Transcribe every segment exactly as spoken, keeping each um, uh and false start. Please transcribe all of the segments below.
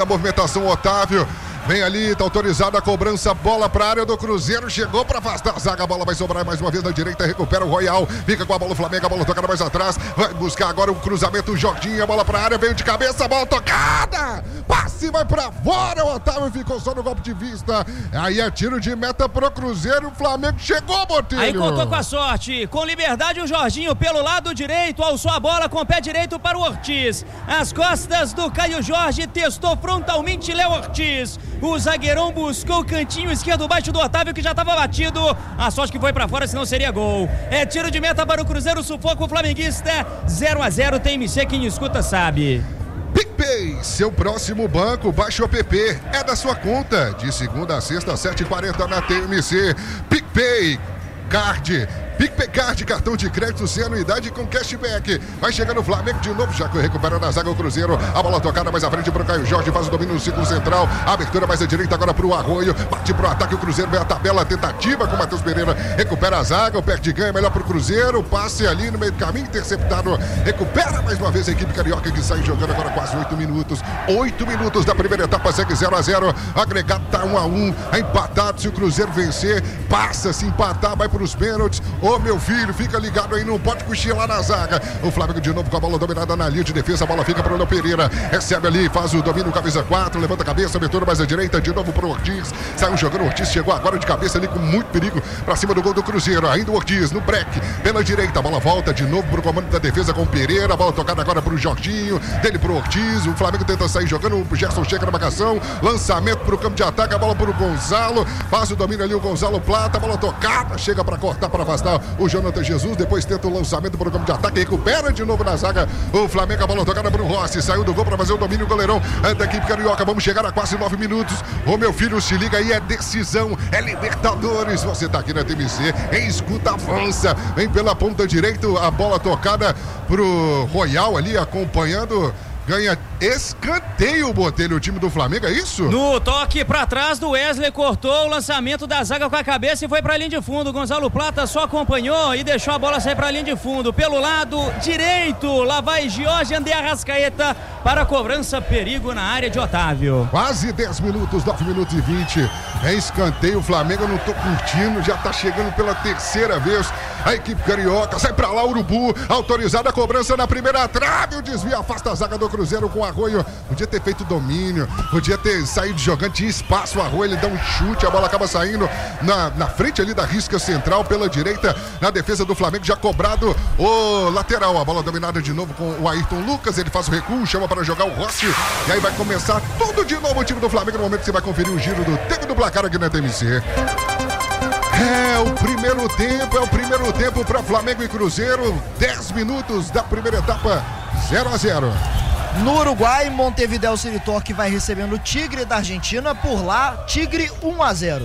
A movimentação, Otávio. Vem ali, tá autorizada a cobrança, bola para a área do Cruzeiro, chegou para afastar a zaga, a bola vai sobrar mais uma vez na direita, recupera o Royal, fica com a bola o Flamengo, a bola tocada mais atrás, vai buscar agora o cruzamento, o Jorginho, a bola para a área, veio de cabeça, a bola tocada, passe vai para fora, o Otávio ficou só no golpe de vista, aí é tiro de meta pro Cruzeiro, o Flamengo chegou, Botelho. Aí contou com a sorte, com liberdade o Jorginho pelo lado direito, alçou a bola com o pé direito para o Ortiz, as costas do Caio Jorge, testou frontalmente Léo Ortiz. O zagueirão buscou o cantinho esquerdo baixo do Otávio, que já estava batido. A sorte que foi pra fora, senão seria gol. É tiro de meta para o Cruzeiro, sufoco flamenguista. zero a zero, T M C, quem escuta sabe. PicPay, seu próximo banco, baixe o app, é da sua conta. De segunda a sexta, sete e quarenta na T M C. PicPay, Card. PicPay Card, cartão de crédito sem anuidade com cashback. Vai chegando o Flamengo de novo, já que recupera na zaga o Cruzeiro. A bola tocada mais à frente pro Caio Jorge, faz o domínio no círculo central. A abertura mais à direita agora pro Arroio. Parte pro ataque, o Cruzeiro vem a tabela, a tentativa com o Matheus Pereira. Recupera a zaga, o perde ganha, melhor pro Cruzeiro. Passe ali no meio do caminho, interceptado. Recupera mais uma vez a equipe carioca que sai jogando agora quase oito minutos. oito minutos da primeira etapa, segue zero a zero. Agregado tá um a um. Empatado, se o Cruzeiro vencer, passa, se empatar, vai pros pênaltis. Ô meu filho, fica ligado aí, não pode cochilar na zaga. O Flamengo de novo com a bola dominada na linha de defesa, a bola fica para o Léo Pereira, recebe ali, faz o domínio, camisa quatro, levanta a cabeça, abertura mais à direita, de novo pro Ortiz, saiu jogando, o Ortiz chegou agora de cabeça ali com muito perigo, para cima do gol do Cruzeiro, ainda o Ortiz no break, pela direita, a bola volta de novo pro comando da defesa com o Pereira, a bola tocada agora pro Jorginho, dele pro Ortiz, o Flamengo tenta sair jogando, o Gerson chega na marcação, lançamento pro campo de ataque, a bola pro Gonzalo, faz o domínio ali o Gonzalo Plata, a bola tocada, chega para cortar, para afastar o Jonathan Jesus, depois tenta o lançamento para o campo de ataque, recupera de novo na zaga o Flamengo, a bola tocada para o Rossi, saiu do gol para fazer o domínio, o goleirão da equipe carioca, vamos chegar a quase nove minutos, ô meu filho, se liga aí, é decisão, é Libertadores, você tá aqui na T M C, em escuta, avança, vem pela ponta direita, a bola tocada pro Royal ali, acompanhando, ganha escanteio, Botelho, o time do Flamengo, é isso? No toque pra trás do Wesley, cortou o lançamento da zaga com a cabeça e foi pra linha de fundo. Gonzalo Plata só acompanhou e deixou a bola sair pra linha de fundo. Pelo lado direito, lá vai Jorge André Arrascaeta para a cobrança, perigo na área de Otávio. Quase dez minutos, nove minutos e vinte. É escanteio, o Flamengo eu não tô curtindo, já tá chegando pela terceira vez. A equipe carioca sai pra lá, Urubu, autorizada a cobrança na primeira trave, o desvio afasta a zaga do Cruzeiro com a Arroio, podia ter feito domínio, podia ter saído jogando, tinha espaço, o Arroio, ele dá um chute, a bola acaba saindo na, na frente ali da risca central, pela direita, na defesa do Flamengo, já cobrado o lateral, a bola dominada de novo com o Ayrton Lucas, ele faz o recuo, chama para jogar o Rossi, e aí vai começar tudo de novo o time do Flamengo, no momento que você vai conferir o giro do tempo do placar aqui na T M C. É o primeiro tempo, é o primeiro tempo para Flamengo e Cruzeiro, dez minutos da primeira etapa, zero a zero. No Uruguai, Montevideo City Torque vai recebendo o Tigre da Argentina, por lá, Tigre um a zero.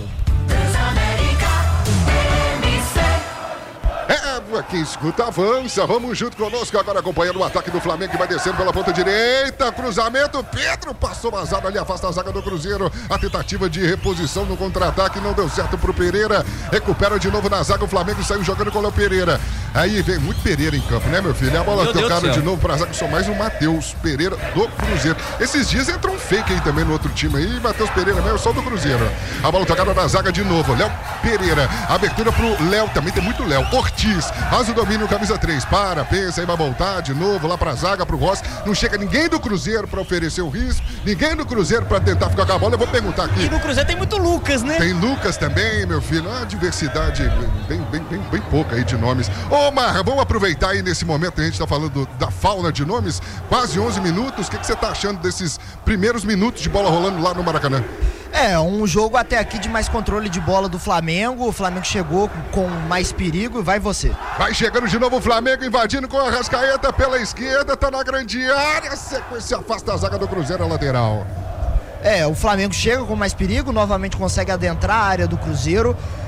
É, quem escuta avança, vamos junto conosco agora acompanhando o ataque do Flamengo que vai descendo pela ponta direita, cruzamento, Pedro passou vazado ali, afasta a zaga do Cruzeiro, a tentativa de reposição no contra-ataque não deu certo pro Pereira, recupera de novo na zaga, o Flamengo saiu jogando com o Léo Pereira, aí vem muito Pereira em campo, né meu filho, a bola meu tocada de novo pra zaga, só mais o Matheus Pereira do Cruzeiro, esses dias entra um fake aí também no outro time aí, Matheus Pereira mesmo, só do Cruzeiro, a bola tocada na zaga de novo, Léo Pereira, abertura pro Léo, também tem muito Léo, Ortiz, faz o domínio, camisa três, para, pensa, aí vai voltar de novo lá pra zaga, pro Rossi, não chega ninguém do Cruzeiro pra oferecer o risco, ninguém do Cruzeiro pra tentar ficar com a bola, eu vou perguntar aqui. E no Cruzeiro tem muito Lucas, né? Tem Lucas também, meu filho, uma diversidade bem, bem, bem, bem pouca aí de nomes. Ô Mar, vamos aproveitar aí nesse momento que a gente tá falando da fauna de nomes, quase onze minutos, o que, que você tá achando desses primeiros minutos de bola rolando lá no Maracanã? É, um jogo até aqui de mais controle de bola do Flamengo, o Flamengo chegou com mais perigo e vai você. Vai chegando de novo o Flamengo, invadindo com a Arrascaeta pela esquerda, tá na grande área, sequência afasta a zaga do Cruzeiro, a lateral. É, o Flamengo chega com mais perigo, novamente consegue adentrar a área do Cruzeiro.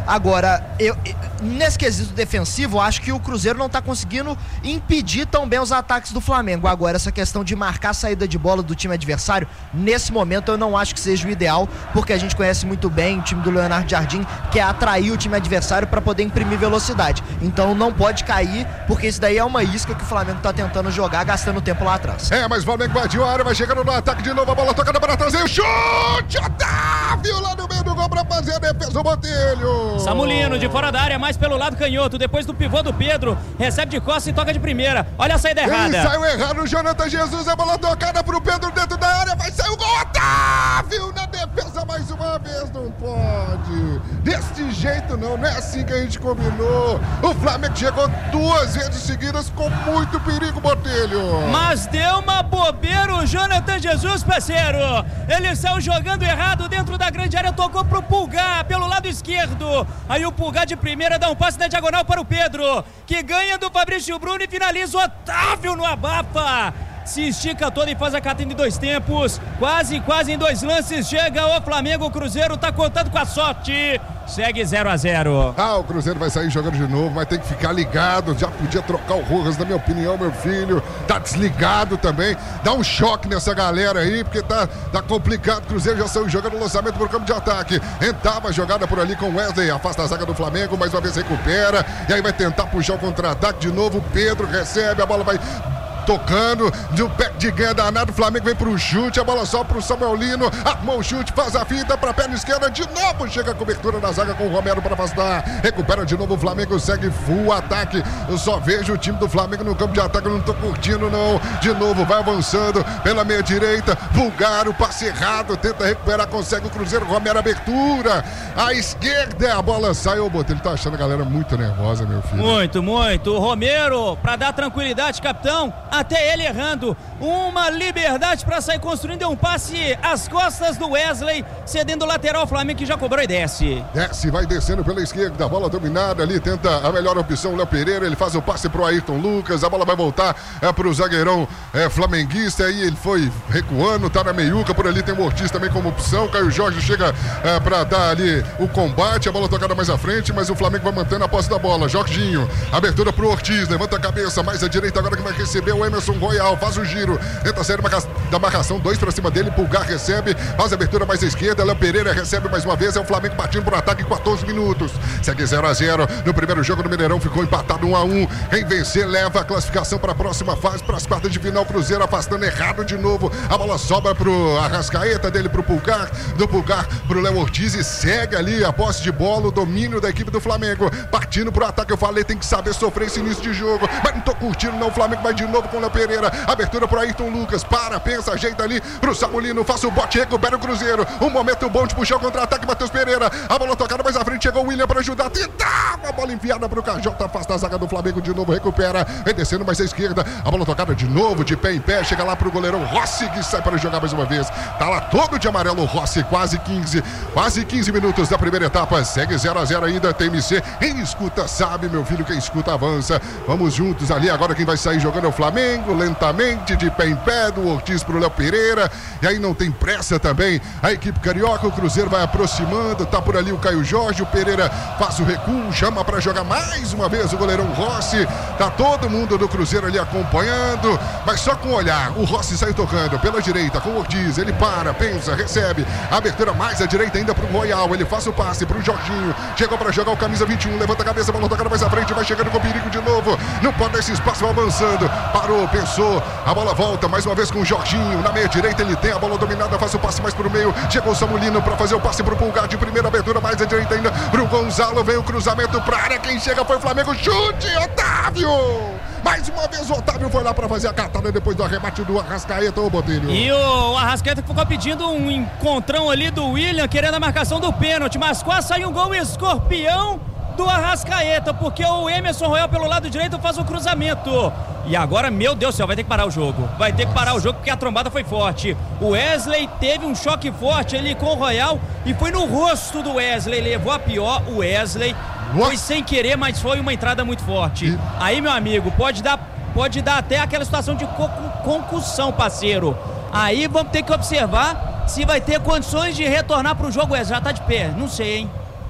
Agora, eu, nesse quesito defensivo, acho que o Cruzeiro não está conseguindo impedir tão bem os ataques do Flamengo. Agora, essa questão de marcar a saída de bola do time adversário, nesse momento eu não acho que seja o ideal, porque a gente conhece muito bem o time do Leonardo Jardim, que é atrair o time adversário para poder imprimir velocidade. Então não pode cair, porque isso daí é uma isca que o Flamengo está tentando jogar, gastando tempo lá atrás. É, mas o Flamengo invadiu a área, vai chegando no ataque de novo, a bola tocada para trazer o chute, Otávio lá no meio do gol para fazer a defesa do Botelho. Samulino de fora da área, mais pelo lado canhoto, depois do pivô do Pedro, recebe de costas e toca de primeira. Olha a saída errada. Ele saiu errado, o Jonathan Jesus, a bola tocada pro Pedro dentro da área, vai sair o gol, Otávio na defesa mais uma vez, não pode. Desse jeito não, não é assim que a gente combinou. O Flamengo chegou duas vezes seguidas com muito perigo, Botelho. Mas deu uma bobeira o Jonathan Jesus, parceiro. Ele saiu jogando errado dentro da grande área, tocou pro Pulgar, pelo lado esquerdo. Aí o Pulgar de primeira dá um passe na diagonal para o Pedro, que ganha do Fabrício Bruno e finaliza o Otávio no abafa. Se estica todo e faz a catena em dois tempos. Quase, quase em dois lances. Chega o Flamengo, o Cruzeiro tá contando com a sorte. Segue zero a zero. Ah, o Cruzeiro vai sair jogando de novo, mas tem que ficar ligado. Já podia trocar o Rojas, na minha opinião, meu filho. Tá desligado também. Dá um choque nessa galera aí, porque tá, tá complicado. O Cruzeiro já saiu jogando o lançamento pro campo de ataque. Entrava a jogada por ali com o Wesley. Afasta a zaga do Flamengo, mais uma vez recupera. E aí vai tentar puxar o contra-ataque de novo. Pedro recebe, a bola vai tocando, de um pé de ganha danado, o Flamengo vem pro chute, a bola só pro Samuel Lino, armou o chute, faz a fita pra perna esquerda, de novo chega a cobertura da zaga com o Romero para afastar, recupera de novo o Flamengo, segue full ataque, eu só vejo o time do Flamengo no campo de ataque, eu não tô curtindo não, de novo vai avançando pela meia direita, Pulgar, o passe errado, tenta recuperar, consegue o Cruzeiro, Romero abertura, à esquerda, a bola sai, ô Botelho, ele tá achando a galera muito nervosa, meu filho. Muito, muito, o Romero, pra dar tranquilidade, capitão, até ele errando, uma liberdade para sair construindo, um passe às costas do Wesley, cedendo o lateral, o Flamengo que já cobrou e desce. Desce, vai descendo pela esquerda, a bola dominada ali, tenta a melhor opção, o Léo Pereira, ele faz o passe pro Ayrton Lucas, a bola vai voltar é, pro zagueirão é, flamenguista, aí ele foi recuando, tá na meiuca, por ali tem o Ortiz também como opção, Caio Jorge chega é, para dar ali o combate, a bola tocada mais à frente, mas o Flamengo vai mantendo a posse da bola, Jorginho, abertura pro Ortiz, levanta a cabeça, mais à direita agora que vai receber o Emerson Royal, faz o giro, tenta sair da marcação, dois pra cima dele, Pulgar recebe, faz a abertura mais à esquerda, Léo Pereira recebe mais uma vez, é o Flamengo partindo por ataque em quatorze minutos, segue zero a zero, no primeiro jogo no Mineirão ficou empatado um a um, quem vencer leva a classificação para a próxima fase, para as quartas de final, Cruzeiro afastando errado de novo, a bola sobra pro Arrascaeta, dele pro Pulgar, do Pulgar pro Léo Ortiz e segue ali a posse de bola, o domínio da equipe do Flamengo, partindo pro ataque, eu falei, tem que saber sofrer esse início de jogo, mas não tô curtindo não, o Flamengo vai de novo com o Léo Pereira, abertura pro Ayrton Lucas, para, pensa, ajeita ali pro Samulino, faça o bote, recupera o Cruzeiro, um momento bom de puxar o contra-ataque, Matheus Pereira, a bola tocada mais à frente, chegou o William para ajudar, tentava a bola enfiada pro Cajota, afasta a zaga do Flamengo de novo, recupera, vem descendo mais à esquerda, a bola tocada de novo, de pé em pé, chega lá pro goleirão Rossi, que sai para jogar mais uma vez, tá lá todo de amarelo, Rossi, quase quinze, quase quinze minutos da primeira etapa, segue zero a zero ainda, T M C, quem escuta sabe, meu filho, quem escuta avança, vamos juntos ali, agora quem vai sair jogando é o Flamengo, lentamente, de pé em pé, do Ortiz pro Léo Pereira, e aí não tem pressa também, a equipe carioca, o Cruzeiro vai aproximando, tá por ali o Caio Jorge, o Pereira faz o recuo, chama para jogar mais uma vez o goleirão Rossi, tá todo mundo do Cruzeiro ali acompanhando, mas só com o olhar, o Rossi sai tocando pela direita com o Ortiz, ele para, pensa, recebe, abertura mais à direita ainda pro Royal, ele faz o passe pro Jorginho, chegou para jogar o camisa vinte e um, levanta a cabeça, bola tocada mais à frente, vai chegando com perigo de novo, não pode dar esse espaço, vai avançando, parou, pensou, a bola volta mais uma vez com o Jorginho, na meia direita ele tem a bola dominada, faz o passe mais pro meio, chegou o Samulino para fazer o passe pro Pulgar de primeira abertura, mais à direita ainda pro Gonzalo, vem o cruzamento pra área, quem chega foi o Flamengo, chute, Otávio! Mais uma vez o Otávio foi lá para fazer a cartada depois do arremate do Arrascaeta, ô Botelho. E o Arrascaeta ficou pedindo um encontrão ali do William, querendo a marcação do pênalti, mas quase saiu um gol escorpião do Arrascaeta, porque o Emerson Royal pelo lado direito faz o cruzamento. E agora, meu Deus do céu, vai ter que parar o jogo. Vai ter que parar o jogo porque a trombada foi forte. O Wesley teve um choque forte ali com o Royal e foi no rosto do Wesley. Levou a pior o Wesley. Foi sem querer, mas foi uma entrada muito forte. Aí, meu amigo, pode dar, pode dar até aquela situação de concussão, parceiro. Aí vamos ter que observar se vai ter condições de retornar para o jogo. Wesley já tá de pé, não sei, hein?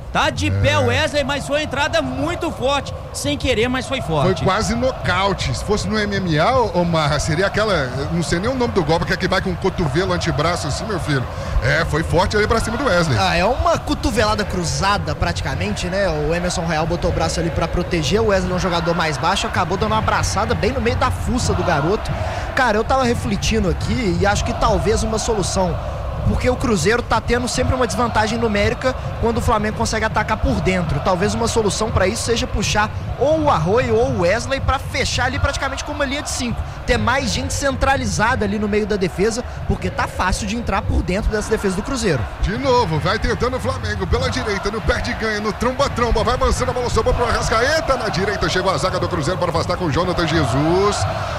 Tá de é. pé o Wesley, mas foi uma entrada muito forte, sem querer, mas foi forte. Foi quase nocaute. Se fosse no M M A, Omar, seria aquela, não sei nem o nome do golpe, que é que vai com um cotovelo, antebraço assim, meu filho. É, foi forte ali pra cima do Wesley. Ah, é uma cotovelada cruzada praticamente, né? O Emerson Royal botou o braço ali pra proteger, o Wesley é um jogador mais baixo, acabou dando uma abraçada bem no meio da fuça do garoto. Cara, eu tava refletindo aqui e acho que talvez uma solução, porque o Cruzeiro tá tendo sempre uma desvantagem numérica quando o Flamengo consegue atacar por dentro. Talvez uma solução para isso seja puxar ou o Arroio ou o Wesley para fechar ali praticamente com uma linha de cinco. Ter mais gente centralizada ali no meio da defesa, porque tá fácil de entrar por dentro dessa defesa do Cruzeiro. De novo, vai tentando o Flamengo pela direita, no perde-ganha, no tromba-tromba, vai avançando, a bola sobrou pro Arrascaeta, na direita chegou a zaga do Cruzeiro para afastar com o Jonathan Jesus.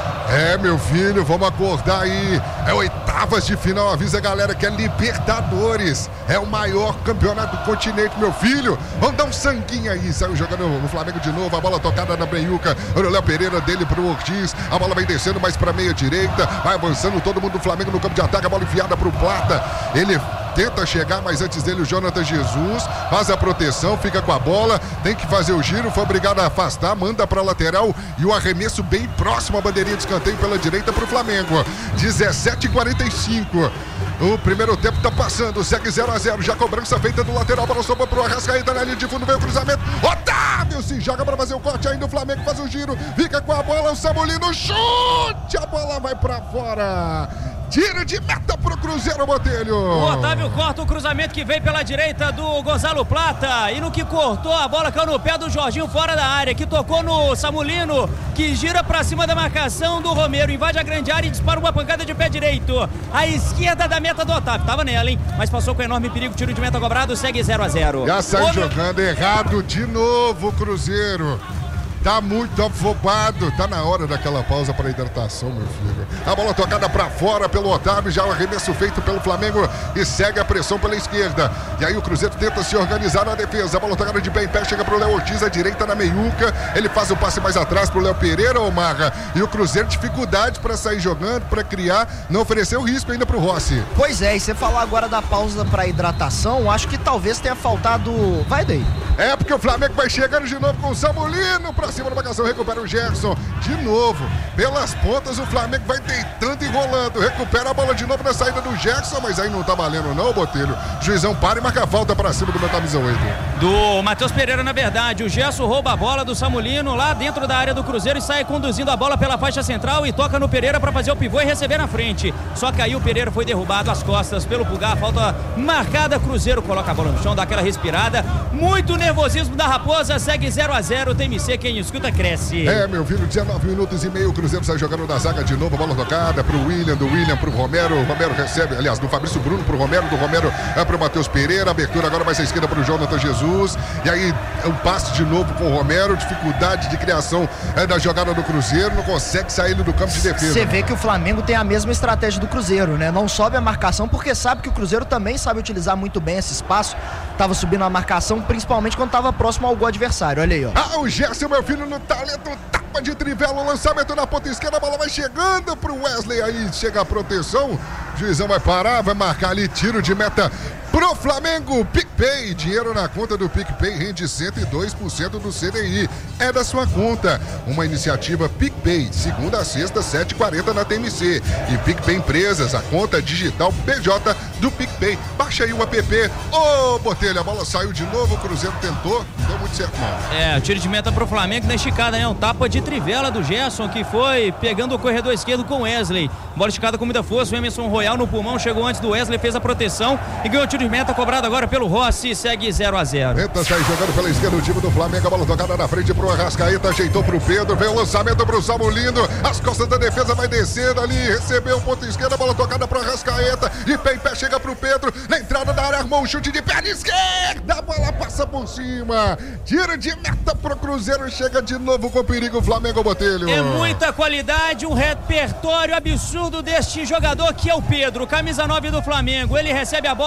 É, meu filho, vamos acordar aí. É oitavas de final, avisa a galera que é Libertadores. É o maior campeonato do continente, meu filho. Vamos dar um sanguinho aí. Saiu jogando no Flamengo de novo, a bola tocada na Breiuca. O Léo Pereira dele pro Ortiz. A bola vem descendo mais pra meia direita. Vai avançando todo mundo do Flamengo no campo de ataque. A bola enfiada pro Plata. Ele tenta chegar, mas antes dele o Jonathan Jesus faz a proteção, fica com a bola, tem que fazer o giro, foi obrigado a afastar, manda pra lateral e o arremesso bem próximo à bandeirinha de escanteio pela direita pro Flamengo. dezessete e quarenta e cinco. O primeiro tempo tá passando, segue zero a zero, já cobrança feita do lateral, bola sobrou pro Arrascaeta na linha de fundo, veio o cruzamento, Otávio se joga pra fazer o corte ainda, o Flamengo faz o giro, fica com a bola, o Samulino chute, a bola vai pra fora. Tiro de meta pro Cruzeiro, Botelho. O Otávio corta o cruzamento que veio pela direita do Gonzalo Plata. E no que cortou, a bola caiu no pé do Jorginho fora da área, que tocou no Samulino, que gira pra cima da marcação do Romero, invade a grande área e dispara uma pancada de pé direito. À esquerda da meta do Otávio. Tava nela, hein? Mas passou com enorme perigo. Tiro de meta cobrado, segue zero a zero. Já sai jogando meu... errado de novo o Cruzeiro. Tá muito afobado, tá na hora daquela pausa para hidratação, meu filho. A bola tocada para fora pelo Otávio, já o arremesso feito pelo Flamengo e segue a pressão pela esquerda. E aí o Cruzeiro tenta se organizar na defesa. A bola tocada de pé em pé, chega pro Léo Ortiz, à direita na meiuca. Ele faz o passe mais atrás pro Léo Pereira, Omarra. E o Cruzeiro dificuldade para sair jogando, para criar, não ofereceu risco ainda pro Rossi. Pois é, e você falou agora da pausa para hidratação, acho que talvez tenha faltado... Vai daí. É, porque o Flamengo vai chegando de novo com o Samulino pra cima da marcação, recupera o Gerson de novo, pelas pontas o Flamengo vai deitando e rolando, recupera a bola de novo na saída do Gerson, mas aí não tá valendo não, Botelho. Juizão para e marca a falta pra cima do meu camisa oito. Do Matheus Pereira, na verdade, o Gerson rouba a bola do Samulino lá dentro da área do Cruzeiro e sai conduzindo a bola pela faixa central e toca no Pereira pra fazer o pivô e receber na frente. Só que aí o Pereira foi derrubado às costas pelo Pulgar, falta marcada, Cruzeiro coloca a bola no chão, dá aquela respirada, muito nervosismo da Raposa, segue zero a zero, T M C, quem escuta cresce. É, meu filho, dezenove minutos e meio, o Cruzeiro sai jogando na zaga de novo, a bola tocada pro William, do William pro Romero, o Romero recebe, aliás, do Fabrício Bruno pro Romero, do Romero é pro Matheus Pereira, abertura agora mais à esquerda pro Jonathan Jesus, e aí um passe de novo com o Romero, dificuldade de criação é, da jogada do Cruzeiro, não consegue sair do campo de defesa. Você vê que o Flamengo tem a mesma estratégia do Cruzeiro, né? Não sobe a marcação porque sabe que o Cruzeiro também sabe utilizar muito bem esse espaço, tava subindo a marcação, principalmente quando tava próximo ao gol adversário, olha aí, ó. Ah, o Gerson, meu filho, no talento, tapa de trivela, lançamento na ponta esquerda, a bola vai chegando pro Wesley, aí chega a proteção, o juizão vai parar, vai marcar ali, tiro de meta pro Flamengo. PicPay, dinheiro na conta do PicPay rende cento e dois por cento do C D I, é da sua conta. Uma iniciativa PicPay, segunda a sexta, sete e quarenta na T M C. E PicPay Empresas, a conta digital P J do PicPay. Baixa aí o app. Ô, Botelho, a bola saiu de novo, o Cruzeiro tentou, não deu muito certo não. É, o tiro de meta pro Flamengo na esticada, né? Um tapa de trivela do Gerson, que foi pegando o corredor esquerdo com o Wesley. Bola esticada com muita força, o Emerson Royal no pulmão, chegou antes do Wesley, fez a proteção e ganhou o tiro de meta, cobrado agora pelo Rossi, segue zero a zero. Tenta sair jogando pela esquerda o time do Flamengo, a bola tocada na frente pro Arrascaeta, ajeitou pro Pedro, veio o lançamento pro Samulino, as costas da defesa vai descendo ali, recebeu o ponto esquerda, a bola tocada pro Arrascaeta, de pé em pé chega pro Pedro, na entrada da área armou um chute de perna esquerda, a bola passa por cima, tiro de meta pro Cruzeiro, chega de novo com perigo o Flamengo, Botelho. É muita qualidade, um repertório absurdo deste jogador que é o Pedro, camisa nove do Flamengo, ele recebe a bola na entrada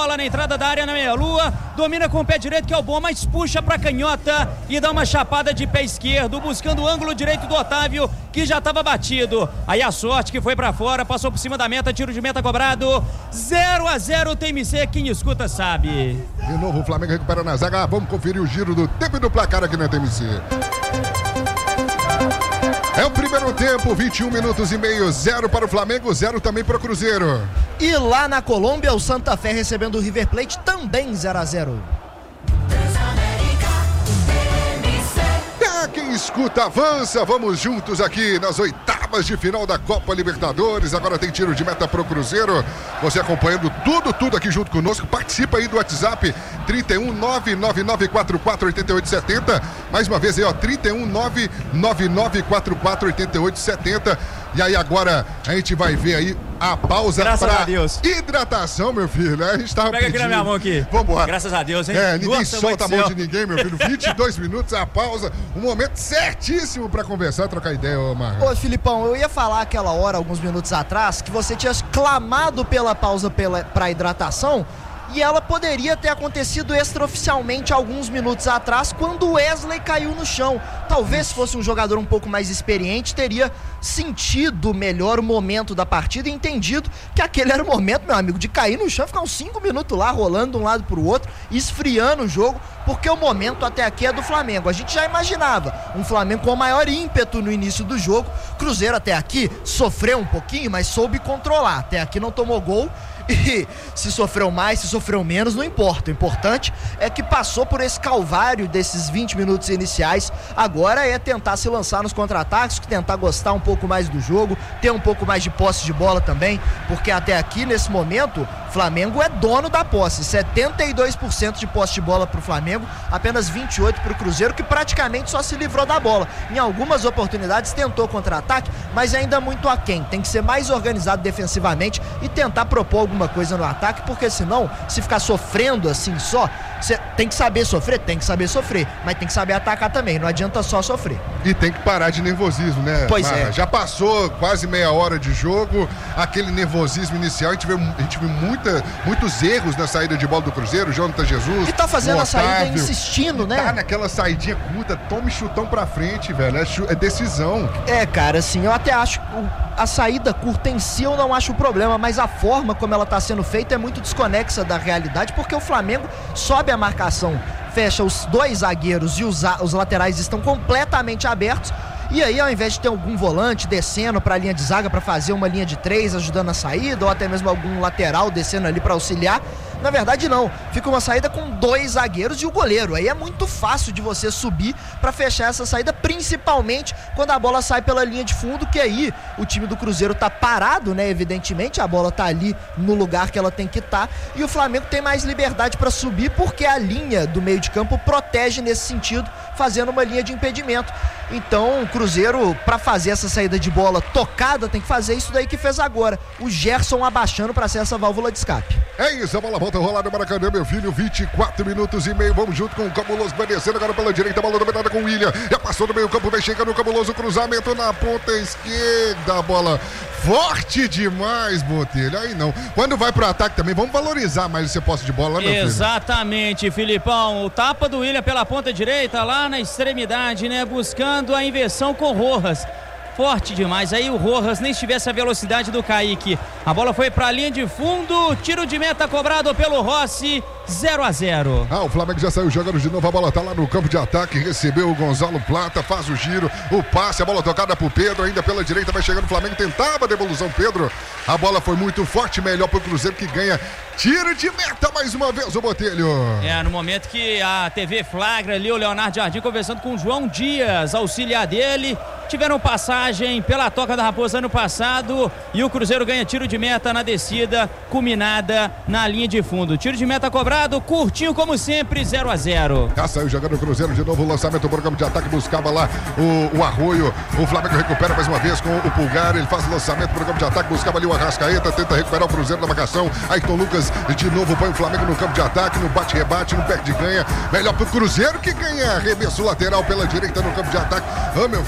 entrada da área na meia-lua, domina com o pé direito, que é o bom, mas puxa pra canhota e dá uma chapada de pé esquerdo, buscando o ângulo direito do Otávio, que já estava batido. Aí a sorte que foi pra fora, passou por cima da meta, tiro de meta cobrado. zero a zero T M C, quem escuta sabe. De novo o Flamengo recupera na zaga. Vamos conferir o giro do tempo e do placar aqui na T M C. É o primeiro tempo, vinte e um minutos e meio, zero para o Flamengo, zero também para o Cruzeiro. E lá na Colômbia, o Santa Fé recebendo o River Plate, também zero a zero. É, quem escuta avança, vamos juntos aqui nas oitavas de final da Copa Libertadores. Agora tem tiro de meta pro Cruzeiro. Você acompanhando tudo, tudo aqui junto conosco. Participa aí do WhatsApp trinta e um, nove nove nove quatro quatro oito oito sete zero. Mais uma vez aí, ó, trinta e um, nove nove nove quatro quatro oito oito sete zero. E aí agora a gente vai ver aí a pausa para hidratação, meu filho. A gente tava Pega pedindo. aqui na minha mão aqui. Vambora. Graças a Deus, hein? É, ninguém Nossa, solta a mão de ninguém, meu filho. vinte e dois minutos, a pausa. Um momento certíssimo para conversar, trocar ideia, ô Marcos. Ô, Filipão, eu ia falar aquela hora, alguns minutos atrás, que você tinha clamado pela pausa pela, pra hidratação. E ela poderia ter acontecido extraoficialmente alguns minutos atrás, quando o Wesley caiu no chão. Talvez se fosse um jogador um pouco mais experiente, teria sentido melhor o momento da partida e entendido que aquele era o momento, meu amigo, de cair no chão, ficar uns cinco minutos lá, rolando de um lado pro outro, esfriando o jogo, porque o momento até aqui é do Flamengo. A gente já imaginava um Flamengo com maior ímpeto no início do jogo. Cruzeiro até aqui sofreu um pouquinho, mas soube controlar. Até aqui não tomou gol. E se sofreu mais, se sofreu menos, não importa. O importante é que passou por esse calvário desses vinte minutos iniciais. Agora é tentar se lançar nos contra-ataques, tentar gostar um pouco mais do jogo, ter um pouco mais de posse de bola também, porque até aqui, nesse momento, Flamengo é dono da posse. setenta e dois por cento de posse de bola pro Flamengo, apenas vinte e oito por cento pro Cruzeiro, que praticamente só se livrou da bola. Em algumas oportunidades tentou contra-ataque, mas ainda muito aquém. Tem que ser mais organizado defensivamente e tentar propor alguma coisa no ataque, porque senão, se ficar sofrendo assim só, você tem que saber sofrer, tem que saber sofrer, mas tem que saber atacar também, não adianta só sofrer. E tem que parar de nervosismo, né? Pois Marra? é. Já passou quase meia hora de jogo, aquele nervosismo inicial, a gente viu, a gente viu muita, muitos erros na saída de bola do Cruzeiro, Jonathan Jesus. E tá fazendo a saída insistindo, né? Tá naquela saidinha curta, tome chutão pra frente, velho, é, chu- é decisão. É, cara, assim, eu até acho que a saída curta em si eu não acho o problema, mas a forma como ela tá sendo feita é muito desconexa da realidade, porque o Flamengo sobe a marcação, fecha os dois zagueiros e os, os laterais estão completamente abertos. E aí, ao invés de ter algum volante descendo para a linha de zaga para fazer uma linha de três ajudando a saída, ou até mesmo algum lateral descendo ali para auxiliar, na verdade não, fica uma saída com dois zagueiros e o goleiro. Aí é muito fácil de você subir para fechar essa saída, principalmente quando a bola sai pela linha de fundo, que aí o time do Cruzeiro tá parado, né? Evidentemente, a bola tá ali no lugar que ela tem que estar, e o Flamengo tem mais liberdade para subir, porque a linha do meio de campo protege nesse sentido, fazendo uma linha de impedimento. Então o Cruzeiro, para fazer essa saída de bola tocada, tem que fazer isso daí que fez agora, o Gerson abaixando para ser essa válvula de escape. É isso, a bola volta a rolar no Maracanã, meu filho, vinte e quatro minutos e meio, vamos junto com o Cabuloso, vai descendo agora pela direita, a bola dominada com o William, já passou do meio campo, vem chegando o Cabuloso, cruzamento na ponta esquerda, a bola forte demais, Botelho, aí não, quando vai pro ataque também, vamos valorizar mais esse posse de bola, né, meu filho? Exatamente, Filipão, o tapa do William pela ponta direita, lá na extremidade, né, buscando a inversão com o Rojas. Forte demais, aí o Rojas nem tivesse a velocidade do Kaique. A bola foi pra linha de fundo, tiro de meta cobrado pelo Rossi, zero a zero. Ah, o Flamengo já saiu jogando de novo, a bola tá lá no campo de ataque, recebeu o Gonzalo Plata, faz o giro, o passe, a bola tocada pro Pedro, ainda pela direita vai chegando o Flamengo, tentava a devolução, Pedro, a bola foi muito forte, melhor pro Cruzeiro que ganha tiro de meta mais uma vez, o Botelho. É, no momento que a T V flagra ali o Leonardo Jardim conversando com o João Dias, auxiliar dele, tiveram passagem pela Toca da Raposa ano passado e o Cruzeiro ganha tiro de meta na descida, culminada na linha de fundo. Tiro de meta cobrado, curtinho como sempre, zero a zero. Já saiu jogando o Cruzeiro de novo, o lançamento, o programa de ataque, buscava lá o, o Arroio, o Flamengo recupera mais uma vez com o Pulgar, ele faz o lançamento, o programa de ataque, buscava ali o Arrascaeta, tenta recuperar o Cruzeiro na marcação, Ayrton Lucas de novo põe o Flamengo no campo de ataque, no bate-rebate, no perde-ganha, melhor pro Cruzeiro que ganha arremesso lateral pela direita no campo de ataque. Ah, meu filho, de vez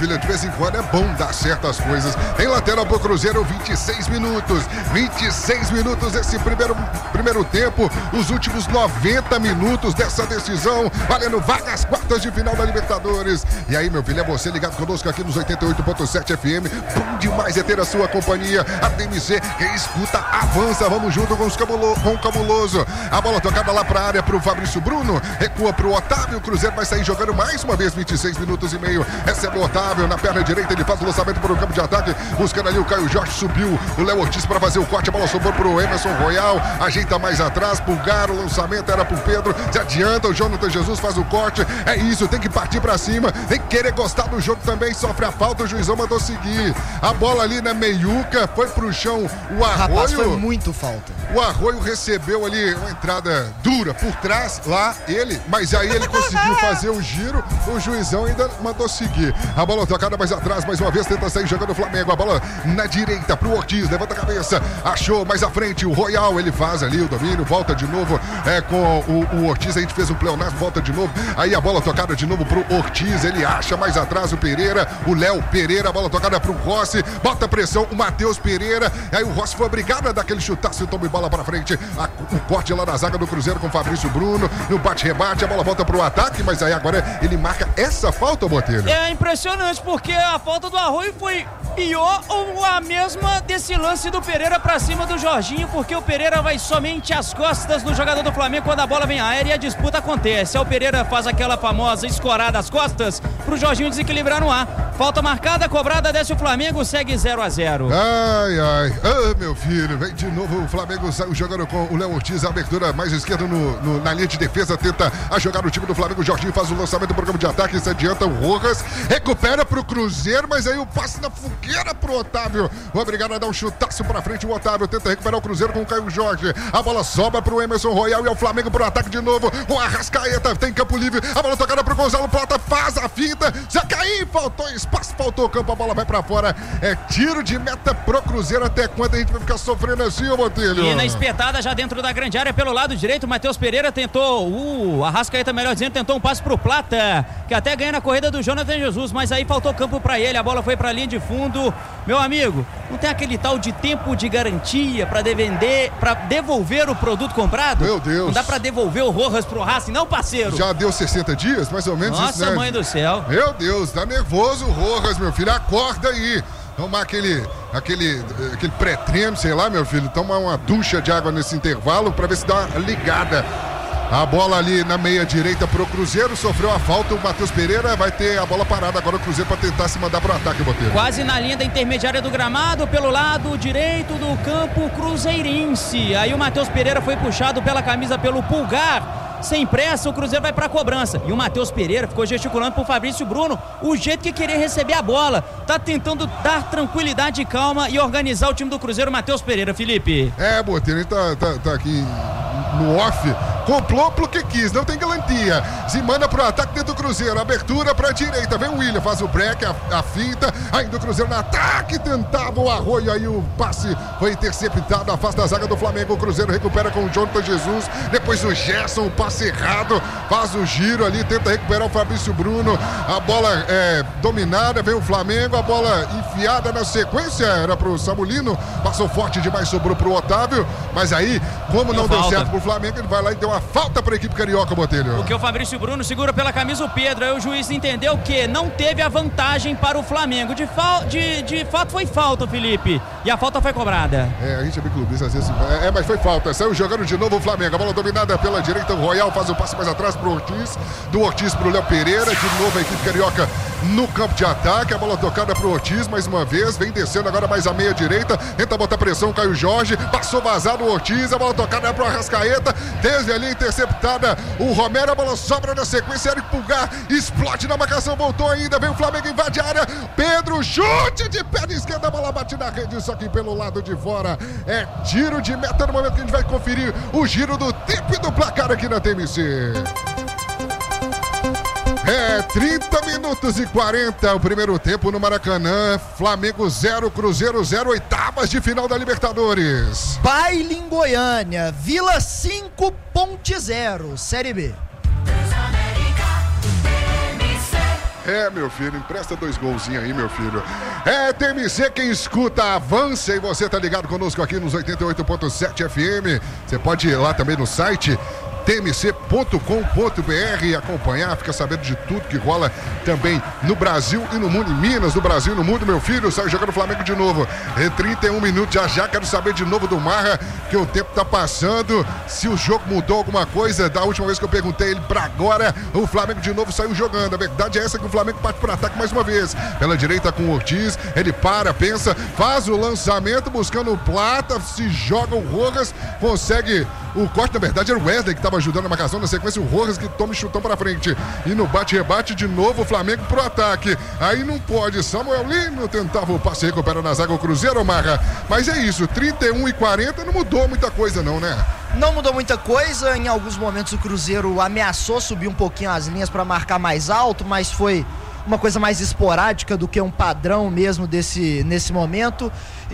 em quando é bom dar certas coisas. Tem lateral pro Cruzeiro, vinte e seis minutos. vinte e seis minutos desse primeiro, primeiro tempo. Os últimos noventa minutos dessa decisão, valendo vagas quartas de final da Libertadores. E aí, meu filho, é você ligado conosco aqui nos oitenta e oito ponto sete F M. Bom demais é ter a sua companhia. A T M C, quem escuta, avança. Vamos junto com, os cabulo, com o Cabuloso. A bola tocada lá pra área pro Fabrício Bruno. Recua pro Otávio. O Cruzeiro vai sair jogando mais uma vez, vinte e seis minutos e meio. Recebe o Otávio na perna direita. Ele faz o lançamento para o campo de ataque. Buscando ali o Caio Jorge. Subiu o Léo Ortiz para fazer o corte. A bola sobrou pro Emerson Royal. Ajeita mais atrás. Pulgar. O lançamento era pro Pedro. Se adianta. O Jonathan Jesus faz o corte. É isso. Tem que partir para cima. Tem que querer gostar do jogo também. Sofre a falta. O juizão mandou seguir. A bola ali na meiuca. Foi pro chão. O Arroio. Rapaz, foi muito falta. O Arroio recebeu ali uma entrada dura por trás. Lá ele. Mas aí ele conseguiu fazer o giro. O juizão ainda mandou seguir. A bola tocada mais atrás. Mais uma vez tenta sair jogando o Flamengo. A bola na direita pro Ortiz. Levanta a cabeça. Achou mais à frente o Royal. Ele faz ali o domínio. Volta de novo é, com o, o Ortiz. A gente fez um pleonasmo. Volta de novo. Aí a bola tocada de novo pro Ortiz. Ele acha mais atrás o Pereira. O Léo Pereira. A bola tocada pro Rossi. Bota pressão. O Matheus Pereira. Aí o Rossi foi obrigado a dar aquele chutaço e toma bola pra frente. A, o corte lá na zaga do Cruzeiro com o Fabrício Bruno. No bate-rebate. A bola volta pro ataque. Mas aí agora ele marca essa falta, Botelho. É impressionante porque a falta do Arroio foi pior ou a mesma desse lance do Pereira pra cima do Jorginho, porque o Pereira vai somente às costas do jogador do Flamengo quando a bola vem aérea e a disputa acontece. Aí o Pereira faz aquela famosa escorada às costas pro Jorginho desequilibrar no ar. Falta marcada, cobrada, desce o Flamengo, segue zero a zero. Ai, ai. Ah, meu filho, vem de novo o Flamengo saiu jogando com o Léo Ortiz, a abertura mais esquerda no, no, na linha de defesa, tenta a jogar o time do Flamengo. O Jorginho faz o lançamento do programa de ataque, se adianta o Rojas, recupera pro Cruzeiro, mas aí o passe na fogueira pro Otávio. Obrigado a dar um chutaço pra frente, o Otávio tenta recuperar o Cruzeiro com o Caio Jorge. A bola sobra pro Emerson Royal e é o Flamengo pro ataque de novo. O Arrascaeta tem campo livre, a bola tocada pro Gonzalo Plata, faz a finta, já caiu, faltou espaço, faltou campo, a bola vai pra fora. É tiro de meta pro Cruzeiro. Até quando a gente vai ficar sofrendo assim, ô Botelho? E na espetada já dentro da grande área pelo lado direito, o Matheus Pereira tentou, o uh, Arrascaeta, melhor dizendo, tentou um passe pro Plata, que até ganha na corrida do Jonathan Jesus, mas aí faltou campo pra ele, a bola foi pra linha de fundo. Meu amigo, não tem aquele tal de tempo de garantia pra vender, pra devolver o produto comprado? Meu Deus. Não dá pra devolver o Rojas pro Racing, não, parceiro? Já deu sessenta dias, mais ou menos. Nossa, isso, né? Mãe do céu. Meu Deus, tá nervoso o Rojas, meu filho, acorda aí. Tomar aquele, aquele, aquele pré-treino, sei lá, meu filho, tomar uma ducha de água nesse intervalo pra ver se dá uma ligada. A bola ali na meia direita pro Cruzeiro, sofreu a falta, o Matheus Pereira vai ter a bola parada agora o Cruzeiro pra tentar se mandar pro ataque, Botelho. Quase na linha da intermediária do gramado, pelo lado direito do campo cruzeirense. Aí o Matheus Pereira foi puxado pela camisa pelo Pulgar. Sem pressa, o Cruzeiro vai pra cobrança. E o Matheus Pereira ficou gesticulando pro Fabrício Bruno o jeito que queria receber a bola. Tá tentando dar tranquilidade e calma e organizar o time do Cruzeiro, Matheus Pereira, Felipe. É, Botelho, ele tá, tá, tá aqui no off. Comprou porque quis, não tem garantia. Se manda pro ataque dentro do Cruzeiro. Abertura pra direita. Vem o William, faz o break, a, a finta. Ainda o Cruzeiro no ataque. Tentava o Arroio. Aí o passe foi interceptado. Afasta a zaga do Flamengo. O Cruzeiro recupera com o Jonathan Jesus. Depois o Gerson, o passe errado. Faz o giro ali. Tenta recuperar o Fabrício Bruno. A bola é dominada. Vem o Flamengo. A bola enfiada na sequência. Era pro Samulino. Passou forte demais, sobrou pro Otávio. Mas aí, como não deu certo pro Flamengo, ele vai lá e deu uma falta para a equipe carioca, Botelho. Porque o Fabrício Bruno segura pela camisa o Pedro. Aí o juiz entendeu que não teve a vantagem para o Flamengo. De, fa... de, de fato foi falta, Felipe. E a falta foi cobrada. É, a gente é bem clubista às vezes. É, mas foi falta. Saiu jogando de novo o Flamengo. A bola dominada pela direita. O Royal faz o passe mais atrás pro Ortiz. Do Ortiz pro Léo Pereira. De novo a equipe carioca no campo de ataque. A bola tocada pro Ortiz mais uma vez. Vem descendo agora mais a meia direita. Tenta botar pressão. Caio Jorge. Passou vazado o Ortiz. A bola tocada é pro Arrascaeta. Teve ali interceptada o Romero, a bola sobra na sequência, Eric Pulgar explode na marcação, voltou ainda, vem o Flamengo, invade a área, Pedro, chute de perna esquerda, a bola bate na rede, só que pelo lado de fora, é tiro de meta no momento que a gente vai conferir o giro do tempo e do placar aqui na T M C. É, trinta minutos e quarenta, o primeiro tempo no Maracanã. Flamengo zero, Cruzeiro zero, oitavas de final da Libertadores. Baile em Goiânia, Vila cinco, Ponte zero, Série B. É, meu filho, empresta dois golzinhos aí, meu filho. É, T M C, quem escuta, avança, e você tá ligado conosco aqui nos oitenta e oito ponto sete F M. Você pode ir lá também no site T M C ponto com ponto B R e acompanhar, fica sabendo de tudo que rola também no Brasil e no mundo, em Minas, no Brasil e no mundo, meu filho. Saiu jogando o Flamengo de novo, em trinta e um minutos, já já quero saber de novo do Marra, que o tempo tá passando, se o jogo mudou alguma coisa da última vez que eu perguntei ele pra agora. O Flamengo de novo saiu jogando, a verdade é essa, que o Flamengo parte pro ataque mais uma vez, pela direita com o Ortiz, ele para, pensa, faz o lançamento, buscando o Plata, se joga o Rojas, consegue o corte, na verdade era o Wesley que estava ajudando a marcação, na sequência o Rojas que toma o chutão para frente, e no bate-rebate de novo o Flamengo pro ataque, aí não pode, Samuel Lino tentava o passe, recupera na zaga o Cruzeiro, Marra, mas é isso, trinta e um e quarenta, não mudou muita coisa não, né? Não mudou muita coisa, em alguns momentos o Cruzeiro ameaçou subir um pouquinho as linhas para marcar mais alto, mas foi uma coisa mais esporádica do que um padrão mesmo desse, nesse momento.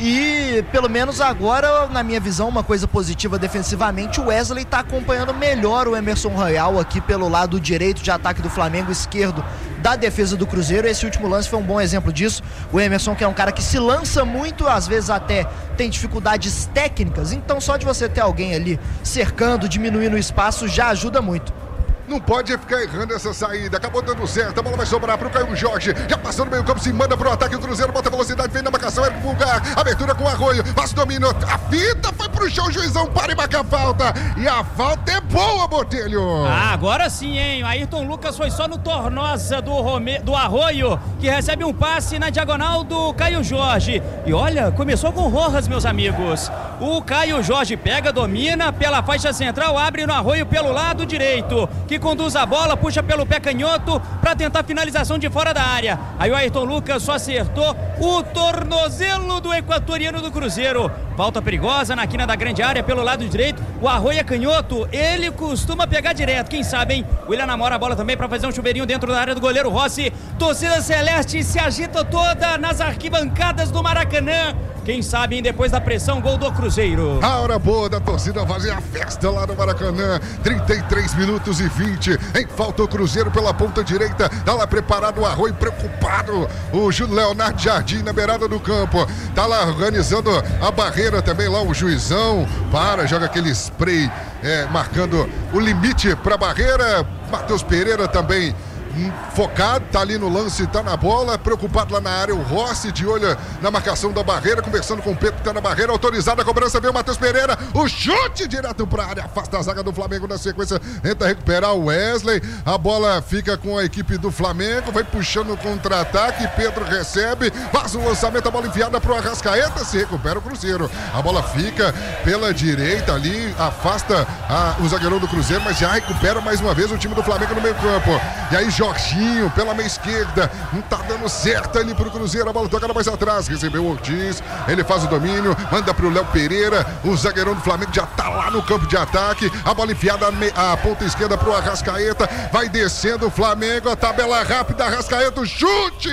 E pelo menos agora, na minha visão, uma coisa positiva defensivamente, o Wesley está acompanhando melhor o Emerson Royal aqui pelo lado direito de ataque do Flamengo, esquerdo da defesa do Cruzeiro. Esse último lance foi um bom exemplo disso. O Emerson, que é um cara que se lança muito, às vezes até tem dificuldades técnicas, então só de você ter alguém ali cercando, diminuindo o espaço, já ajuda muito. Não pode ficar errando essa saída. Acabou dando certo. A bola vai sobrar pro Caio Jorge. Já passou no meio campo, se manda pro ataque. O Cruzeiro bota velocidade, vem na marcação. Érico Pulgar. Abertura com o Arroio. Passa o domínio. A fita foi pro chão. O juizão para e marca a falta. E a falta é boa, Botelho. Ah, agora sim, hein? O Ayrton Lucas foi só no tornosa do, Rome... do Arroio, que recebe um passe na diagonal do Caio Jorge. E olha, começou com o Rojas, meus amigos. O Caio Jorge pega, domina pela faixa central, abre no Arroio pelo lado direito, que conduz a bola, puxa pelo pé canhoto para tentar finalização de fora da área. Aí o Ayrton Lucas só acertou o tornozelo do equatoriano do Cruzeiro. Falta perigosa na quina da grande área pelo lado direito. O Arroio é canhoto, ele costuma pegar direto, quem sabe, hein? O William namora a bola também para fazer um chuveirinho dentro da área do goleiro Rossi. Torcida celeste se agita toda nas arquibancadas do Maracanã. Quem sabe, hein, depois da pressão, gol do Cruzeiro. A hora boa da torcida fazer a festa lá no Maracanã. trinta e três minutos e vinte. Em falta o Cruzeiro pela ponta direita. Tá lá preparado o Arroio, preocupado. O Júlio Leonardo Jardim na beirada do campo. Tá lá organizando a barreira também lá o juizão. Para, joga aquele spray é, marcando o limite pra barreira. Matheus Pereira também focado, tá ali no lance, tá na bola, preocupado lá na área, o Rossi de olho na marcação da barreira, conversando com o Pedro que tá na barreira, autorizada a cobrança, veio o Matheus Pereira, o chute direto pra área, afasta a zaga do Flamengo na sequência, tenta recuperar o Wesley, a bola fica com a equipe do Flamengo, vai puxando o contra-ataque, Pedro recebe, faz o lançamento, a bola enfiada pro Arrascaeta, se recupera o Cruzeiro, a bola fica pela direita ali, afasta a, o zagueirão do Cruzeiro, mas já recupera mais uma vez o time do Flamengo no meio campo, e aí Jorginho pela meia esquerda, não tá dando certo ali pro Cruzeiro, a bola tocada mais atrás, recebeu o Ortiz, ele faz o domínio, manda pro Léo Pereira, o zagueirão do Flamengo já tá lá no campo de ataque, a bola enfiada a ponta esquerda pro Arrascaeta, vai descendo o Flamengo, a tabela rápida, Arrascaeta, chute!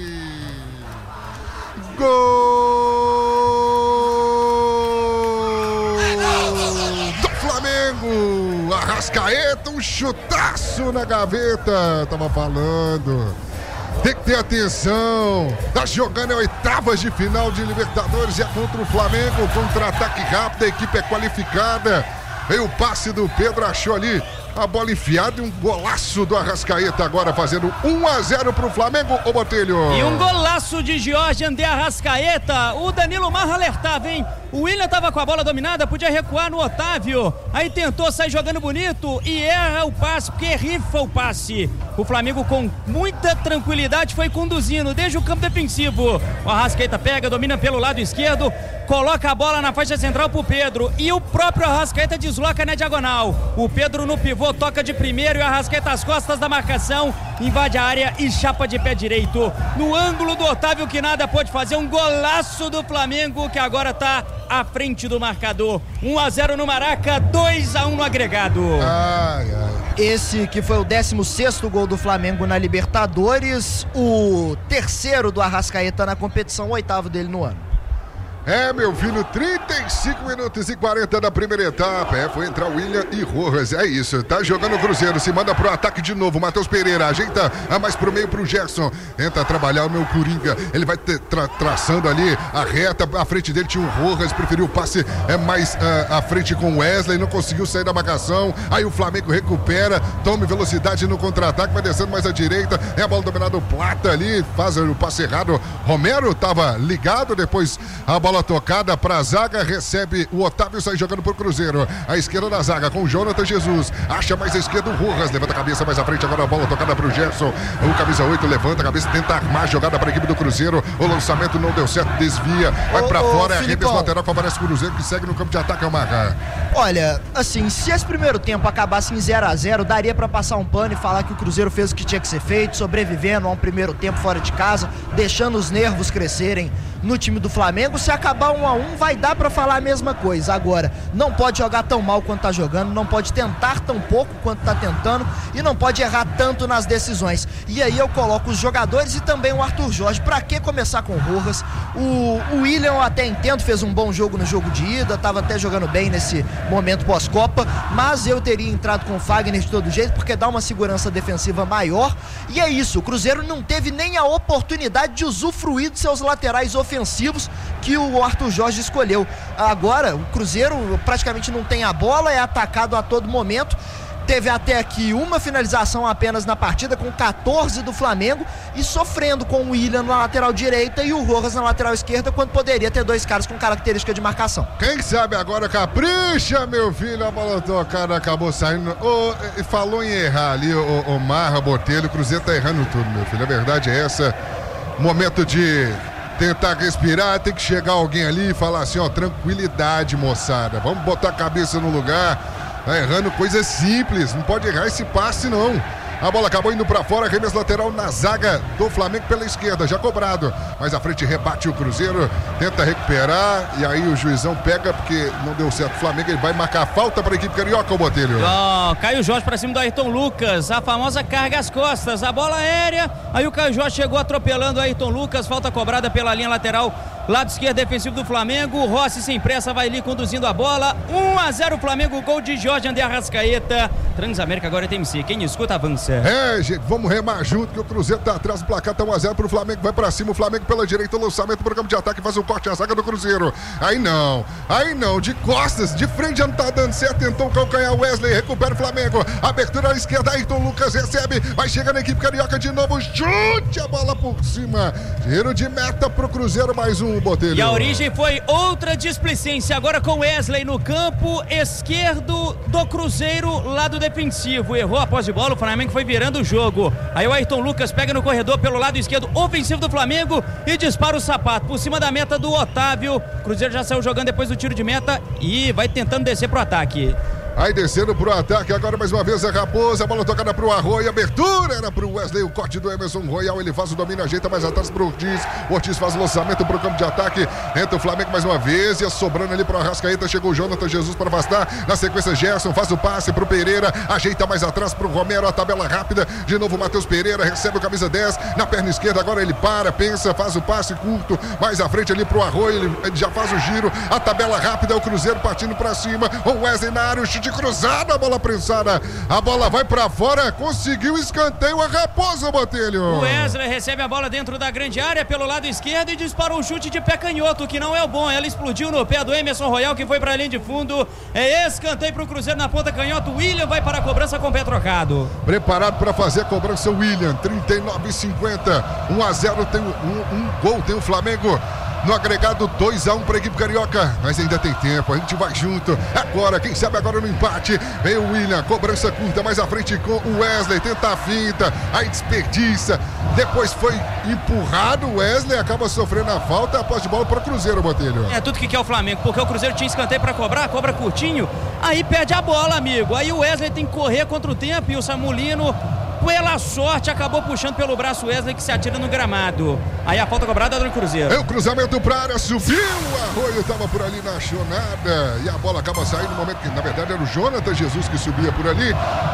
Gol do Flamengo! Arrascaeta, um chutaço na gaveta, tava falando. Tem que ter atenção, tá jogando em oitavas de final de Libertadores e é contra o Flamengo, contra-ataque rápido, a equipe é qualificada. Veio o passe do Pedro, achou ali a bola enfiada e um golaço do Arrascaeta agora fazendo um a zero pro Flamengo, ô Botelho. E um golaço de Jorge André Arrascaeta, o Danilo Marra alertava, hein? O William tava com a bola dominada, podia recuar no Otávio, aí tentou sair jogando bonito e erra o passe, porque rifa o passe. O Flamengo com muita tranquilidade foi conduzindo desde o campo defensivo. O Arrascaeta pega, domina pelo lado esquerdo, coloca a bola na faixa central pro Pedro e o próprio Arrascaeta desloca na diagonal. O Pedro no pivô toca de primeiro e o Arrascaeta às costas da marcação, invade a área e chapa de pé direito. No ângulo do Otávio que nada pôde fazer, um golaço do Flamengo que agora tá à frente do marcador. um a zero no Maraca, dois a um no agregado. Ai, ai. Esse que foi o décimo sexto gol do Flamengo na Libertadores, o terceiro do Arrascaeta na competição, o oitavo dele no ano. É, meu filho, trinta e cinco minutos e quarenta da primeira etapa. É, foi entrar William e Rojas. É isso, tá jogando o Cruzeiro. Se manda pro ataque de novo. Matheus Pereira ajeita a mais pro meio pro Gerson. Tenta trabalhar o meu Coringa. Ele vai tra traçando ali a reta. À frente dele tinha o Rojas. Preferiu o passe é, mais uh, à frente com o Wesley. Não conseguiu sair da marcação. Aí o Flamengo recupera. Tome velocidade no contra-ataque. Vai descendo mais à direita. É a bola dominada. O Plata ali. Faz o passe errado. Romero tava ligado. Depois a bola tocada para a zaga, recebe o Otávio, sai jogando pro Cruzeiro. A esquerda da zaga com o Jonathan Jesus. Acha mais a esquerda o Rojas, levanta a cabeça mais à frente, agora a bola tocada pro Gerson. O camisa oito levanta a cabeça, tenta armar a jogada para a equipe do Cruzeiro. O lançamento não deu certo, desvia, vai para fora, é arremesso lateral, favorece o Cruzeiro que segue no campo de ataque, é o Marra. Olha, assim, se esse primeiro tempo acabasse em zero a zero, daria para passar um pano e falar que o Cruzeiro fez o que tinha que ser feito, sobrevivendo a um primeiro tempo fora de casa, deixando os nervos crescerem no time do Flamengo. Se acabar um a um, vai dar pra falar a mesma coisa. Agora, não pode jogar tão mal quanto tá jogando, não pode tentar tão pouco quanto tá tentando e não pode errar tanto nas decisões. E aí eu coloco os jogadores e também o Arthur Jorge. Pra que começar com o Rojas? O, o William, eu até entendo, fez um bom jogo no jogo de ida, tava até jogando bem nesse momento pós-Copa, mas eu teria entrado com o Fagner de todo jeito, porque dá uma segurança defensiva maior. E é isso, o Cruzeiro não teve nem a oportunidade de usufruir de seus laterais ofensivos que o Arthur Jorge escolheu. Agora, o Cruzeiro praticamente não tem a bola, é atacado a todo momento. Teve até aqui uma finalização apenas na partida, com quatorze do Flamengo, e sofrendo com o William na lateral direita e o Rojas na lateral esquerda, quando poderia ter dois caras com característica de marcação. Quem sabe agora capricha, meu filho, a bola tocada acabou saindo. Oh, falou em errar ali, o oh, oh, Marra, Botelho, o Cruzeiro tá errando tudo, meu filho. A verdade é essa, momento de tentar respirar, tem que chegar alguém ali e falar assim, ó, tranquilidade, moçada, vamos botar a cabeça no lugar. Tá errando coisas simples, não pode errar esse passe não. A bola acabou indo pra fora, arremesso lateral na zaga do Flamengo pela esquerda, já cobrado. Mas à frente rebate o Cruzeiro, tenta recuperar e aí o juizão pega porque não deu certo o Flamengo, ele vai marcar a falta para a equipe carioca, o Botelho. Oh, Caio Jorge pra cima do Ayrton Lucas, a famosa carga às costas, a bola aérea, aí o Caio Jorge chegou atropelando o Ayrton Lucas, falta cobrada pela linha lateral, lado esquerdo defensivo do Flamengo. O Rossi sem pressa vai ali conduzindo a bola, um a zero Flamengo, gol de Jorge André Arrascaeta. Transamérica agora é T M C, quem escuta avança. É, gente, vamos remar junto que o Cruzeiro tá atrás do placar, tá um a zero pro Flamengo, vai pra cima, o Flamengo pela direita, o lançamento pro campo de ataque, faz o corte, a zaga do Cruzeiro. Aí não, aí não, de costas, de frente já não tá dando certo, tentou calcanhar o Wesley, recupera o Flamengo, abertura à esquerda, Ayrton Lucas recebe, vai chegar na equipe carioca de novo, chute a bola por cima, giro de meta pro Cruzeiro, mais um, Botelho. E a origem foi outra displicência, agora com Wesley no campo esquerdo do Cruzeiro, lado defensivo, errou a posse de bola, o Flamengo foi virando o jogo, aí o Ayrton Lucas pega no corredor pelo lado esquerdo ofensivo do Flamengo e dispara o sapato por cima da meta do Otávio. Cruzeiro já saiu jogando depois do tiro de meta e vai tentando descer pro ataque. Aí descendo pro ataque, agora mais uma vez a Raposa, a bola tocada pro Arroio, abertura era pro Wesley, o corte do Emerson Royal, ele faz o domínio, ajeita mais atrás pro Ortiz, o Ortiz faz o lançamento pro campo de ataque, entra o Flamengo mais uma vez, e sobrando ali pro Arrascaeta, chegou o Jonathan Jesus para afastar, na sequência Gerson faz o passe pro Pereira, ajeita mais atrás pro Romero, a tabela rápida, de novo o Matheus Pereira, recebe o camisa dez, na perna esquerda, agora ele para, pensa, faz o passe curto, mais à frente ali pro Arroio, ele, ele já faz o giro, a tabela rápida, o Cruzeiro partindo pra cima, o Wesley na área, o chute cruzado, a bola prensada, a bola vai pra fora, conseguiu escanteio a Raposa, Botelho. O Wesley recebe a bola dentro da grande área pelo lado esquerdo e disparou um chute de pé canhoto, que não é o bom, ela explodiu no pé do Emerson Royal, que foi pra linha de fundo, é escanteio pro Cruzeiro na ponta canhota, o William vai para a cobrança com o pé trocado. Preparado para fazer a cobrança o William, trinta e nove e cinquenta, um a zero, tem um, um gol, tem o Flamengo no agregado, dois a um para a equipe carioca, mas ainda tem tempo, a gente vai junto, agora, quem sabe agora no empate, vem o William, cobrança curta, mais à frente com o Wesley, tenta a finta, aí desperdiça, depois foi empurrado, o Wesley acaba sofrendo a falta, após de bola para o Cruzeiro, Botelho. É tudo que quer o Flamengo, porque o Cruzeiro tinha escanteio para cobrar, cobra curtinho, aí perde a bola, amigo, aí o Wesley tem que correr contra o tempo e o Samulino, pela sorte, acabou puxando pelo braço Wesley, que se atira no gramado. Aí a falta cobrada do Cruzeiro. É o cruzamento pra área, subiu, o Arroio tava por ali, não achou nada, e a bola acaba saindo no momento que, na verdade, era o Jonathan Jesus que subia por ali,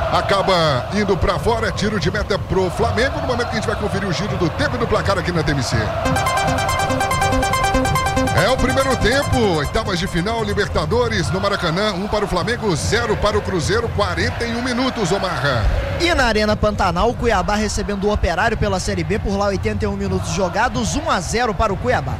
acaba indo pra fora, tiro de meta pro Flamengo, no momento que a gente vai conferir o giro do tempo e do placar aqui na T M C. É o primeiro tempo, oitavas de final, Libertadores no Maracanã, um para o Flamengo, zero para o Cruzeiro, quarenta e um minutos, Omarra. E na Arena Pantanal, o Cuiabá recebendo o Operário pela Série B, por lá oitenta e um minutos jogados, um a zero para o Cuiabá.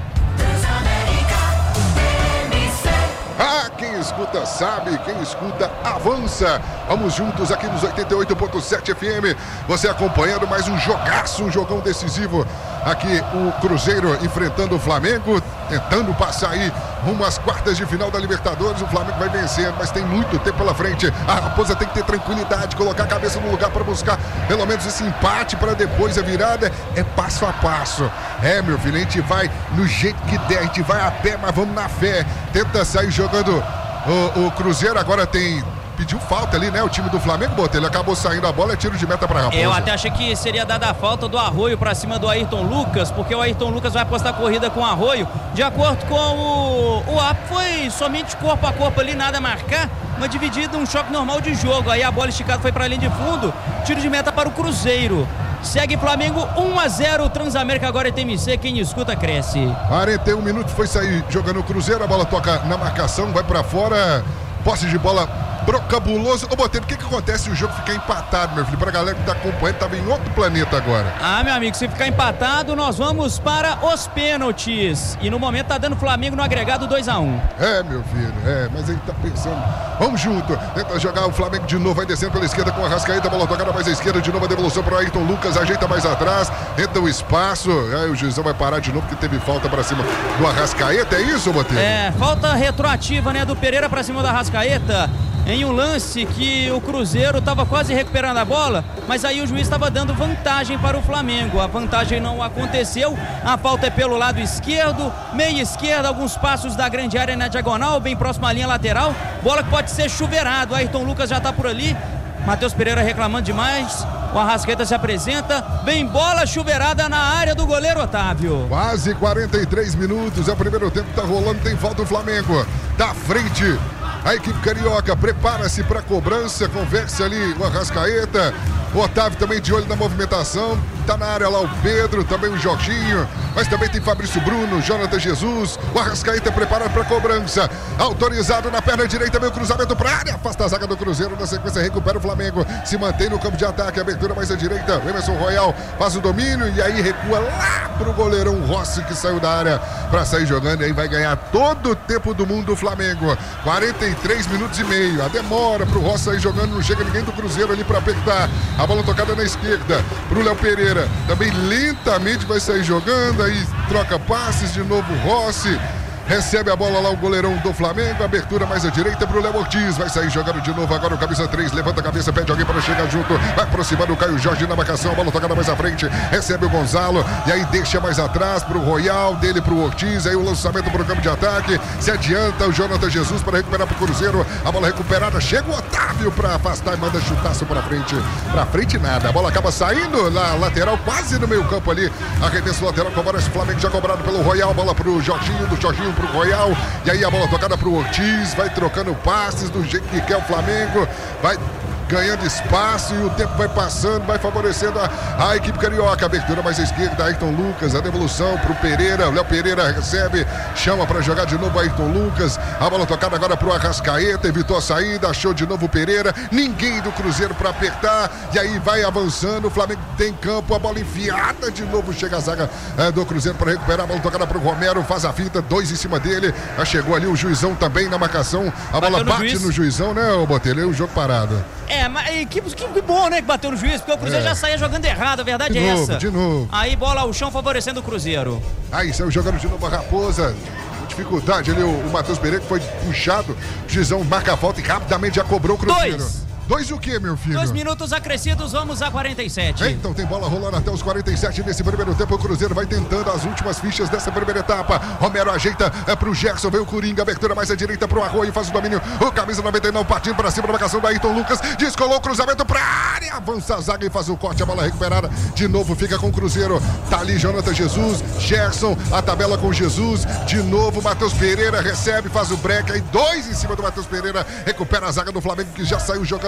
Ah, quem escuta sabe, quem escuta avança. Vamos juntos aqui nos oitenta e oito ponto sete F M. Você acompanhando mais um jogaço, um jogão decisivo. Aqui o Cruzeiro enfrentando o Flamengo, tentando passar aí rumo às quartas de final da Libertadores. O Flamengo vai vencendo, mas tem muito tempo pela frente. A Raposa tem que ter tranquilidade, colocar a cabeça no lugar para buscar pelo menos esse empate para depois a virada. É passo a passo. É, meu filho, a gente vai no jeito que der, a gente vai a pé, mas vamos na fé. Tenta sair jogando o, o Cruzeiro, agora tem... Pediu falta ali, né? O time do Flamengo, Botelho, acabou saindo a bola, é tiro de meta pra Raposa. Eu até achei que seria dada a falta do Arroio pra cima do Ayrton Lucas, porque o Ayrton Lucas vai apostar a corrida com o Arroio. De acordo com o... O A P, foi somente corpo a corpo ali, nada a marcar, uma dividida, um choque normal de jogo. Aí a bola esticada foi pra linha de fundo, tiro de meta para o Cruzeiro. Segue Flamengo um a zero, Transamérica agora é T M C, quem escuta cresce. quarenta e um minutos, foi sair jogando o Cruzeiro, a bola toca na marcação, vai pra fora, posse de bola cabuloso. Ô, Botelho, o que que acontece se o jogo ficar empatado, meu filho? Pra galera que tá acompanhando, tava em outro planeta agora. Ah, meu amigo, se ficar empatado, nós vamos para os pênaltis. E no momento tá dando Flamengo no agregado dois a um. É, meu filho, é, mas ele tá pensando. Vamos junto, tenta jogar o Flamengo de novo, vai descendo pela esquerda com a Arrascaeta, bola tocada mais à esquerda, de novo a devolução para o Ayrton Lucas, ajeita mais atrás, entra o espaço, aí o juizão vai parar de novo porque teve falta pra cima do Arrascaeta, é isso, Botelho? É, falta retroativa, né, do Pereira pra cima do Arrascaeta. Em um lance que o Cruzeiro estava quase recuperando a bola, mas aí o juiz estava dando vantagem para o Flamengo. A vantagem não aconteceu, a falta é pelo lado esquerdo, meia esquerda, alguns passos da grande área na diagonal, bem próximo à linha lateral, bola que pode ser chuveirado. Ayrton Lucas já está por ali, Matheus Pereira reclamando demais, o Arrascaeta se apresenta, vem bola chuveirada na área do goleiro Otávio. Quase quarenta e três minutos, é o primeiro tempo que tá rolando, tem falta o Flamengo, tá à frente. A equipe carioca prepara-se para a cobrança, conversa ali o Arrascaeta, o Otávio também de olho na movimentação, tá na área lá o Pedro, também o Jorginho, mas também tem Fabrício Bruno, Jonathan Jesus, o Arrascaeta preparado para a cobrança, autorizado na perna direita, meio cruzamento para a área, afasta a zaga do Cruzeiro, na sequência recupera o Flamengo, se mantém no campo de ataque, abertura mais à direita, o Emerson Royal faz o domínio e aí recua lá pro goleirão Rossi que saiu da área para sair jogando e aí vai ganhar todo o tempo do mundo o Flamengo, quarenta e três minutos e meio, a demora pro Rossi sair jogando, não chega ninguém do Cruzeiro ali para apertar, a bola tocada na esquerda pro Léo Pereira, também lentamente vai sair jogando, aí troca passes, de novo Rossi, recebe a bola lá o goleirão do Flamengo, abertura mais à direita pro Léo Ortiz, vai sair jogando de novo agora o camisa três, levanta a cabeça, pede alguém para chegar junto, vai aproximando o Caio Jorge na marcação, a bola tocada mais à frente, recebe o Gonzalo, e aí deixa mais atrás pro Royal, dele pro Ortiz, aí o lançamento pro campo de ataque, se adianta o Jonathan Jesus para recuperar pro Cruzeiro, a bola recuperada, chega o Otávio para afastar e manda chutaço pra frente, pra frente nada, a bola acaba saindo na lateral, quase no meio campo ali, arremesso lateral, cobra esse Flamengo já cobrado pelo Royal, a bola pro Jorginho, do Jorginho pro Royal, e aí a bola tocada pro Ortiz, vai trocando passes do jeito que quer o Flamengo, vai ganhando espaço e o tempo vai passando, vai favorecendo a, a equipe carioca, abertura mais à esquerda, Ayrton Lucas, a devolução pro Pereira, o Léo Pereira recebe, chama para jogar de novo Ayrton Lucas, a bola tocada agora pro Arrascaeta, evitou a saída, achou de novo o Pereira, ninguém do Cruzeiro para apertar, e aí vai avançando, o Flamengo tem campo, a bola enfiada, de novo chega a zaga é, do Cruzeiro para recuperar, a bola tocada pro Romero, faz a finta, dois em cima dele, já chegou ali o juizão também na marcação, a bola Bateu no bate juiz. no juizão, né, ô Botelho, e o jogo parado. É, mas que, que bom, né, que bateu no juiz, porque o Cruzeiro É. já saía jogando errado, a verdade De é novo, essa. de novo. Aí bola ao chão favorecendo o Cruzeiro. Aí saiu jogando de novo a Raposa. Com dificuldade ali o, o Matheus Pereira que foi puxado. O juizão marca a falta e rapidamente já cobrou o Cruzeiro. Dois. Dois o quê, meu filho? Dois minutos acrescidos, vamos a quarenta e sete. Então tem bola rolando até os quarenta e sete nesse primeiro tempo. O Cruzeiro vai tentando as últimas fichas dessa primeira etapa. Romero ajeita é pro Gerson, veio o Coringa, abertura mais à direita pro Arroio, faz o domínio. O camisa noventa e nove partindo para cima da marcação da Ayrton Lucas, descolou o cruzamento pra área, avança a zaga e faz o corte, a bola recuperada. De novo fica com o Cruzeiro. Tá ali Jonathan Jesus, Gerson, a tabela com Jesus. De novo Matheus Pereira recebe, faz o break aí, dois em cima do Matheus Pereira, recupera a zaga do Flamengo que já saiu jogando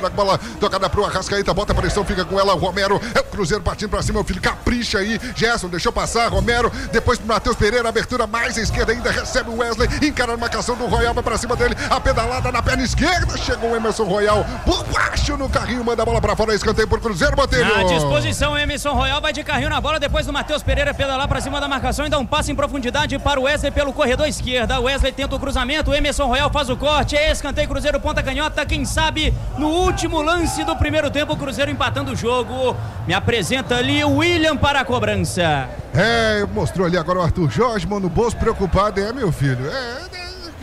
Cruzeiro, a bola tocada pro Arrascaeta, bota a pressão, fica com ela, o Romero, é o Cruzeiro partindo pra cima, meu filho, capricha aí, Gerson deixou passar, Romero, depois pro Matheus Pereira, abertura mais à esquerda ainda, recebe o Wesley, encara a marcação do Royal, vai pra cima dele, a pedalada na perna esquerda, chegou o Emerson Royal, por baixo no carrinho, manda a bola pra fora, escanteio pro Cruzeiro, Botelho. À disposição, o Emerson Royal vai de carrinho na bola, depois do Matheus Pereira pedalar pra cima da marcação e dá um passe em profundidade para o Wesley pelo corredor esquerda, o Wesley tenta o cruzamento, o Emerson Royal faz o corte, é escanteio, Cruzeiro ponta canhota, quem sabe no último lance do primeiro tempo, o Cruzeiro empatando o jogo. Me apresenta ali o William para a cobrança. É, mostrou ali agora o Arthur Jorge, mano, bolso preocupado, é, meu filho, é...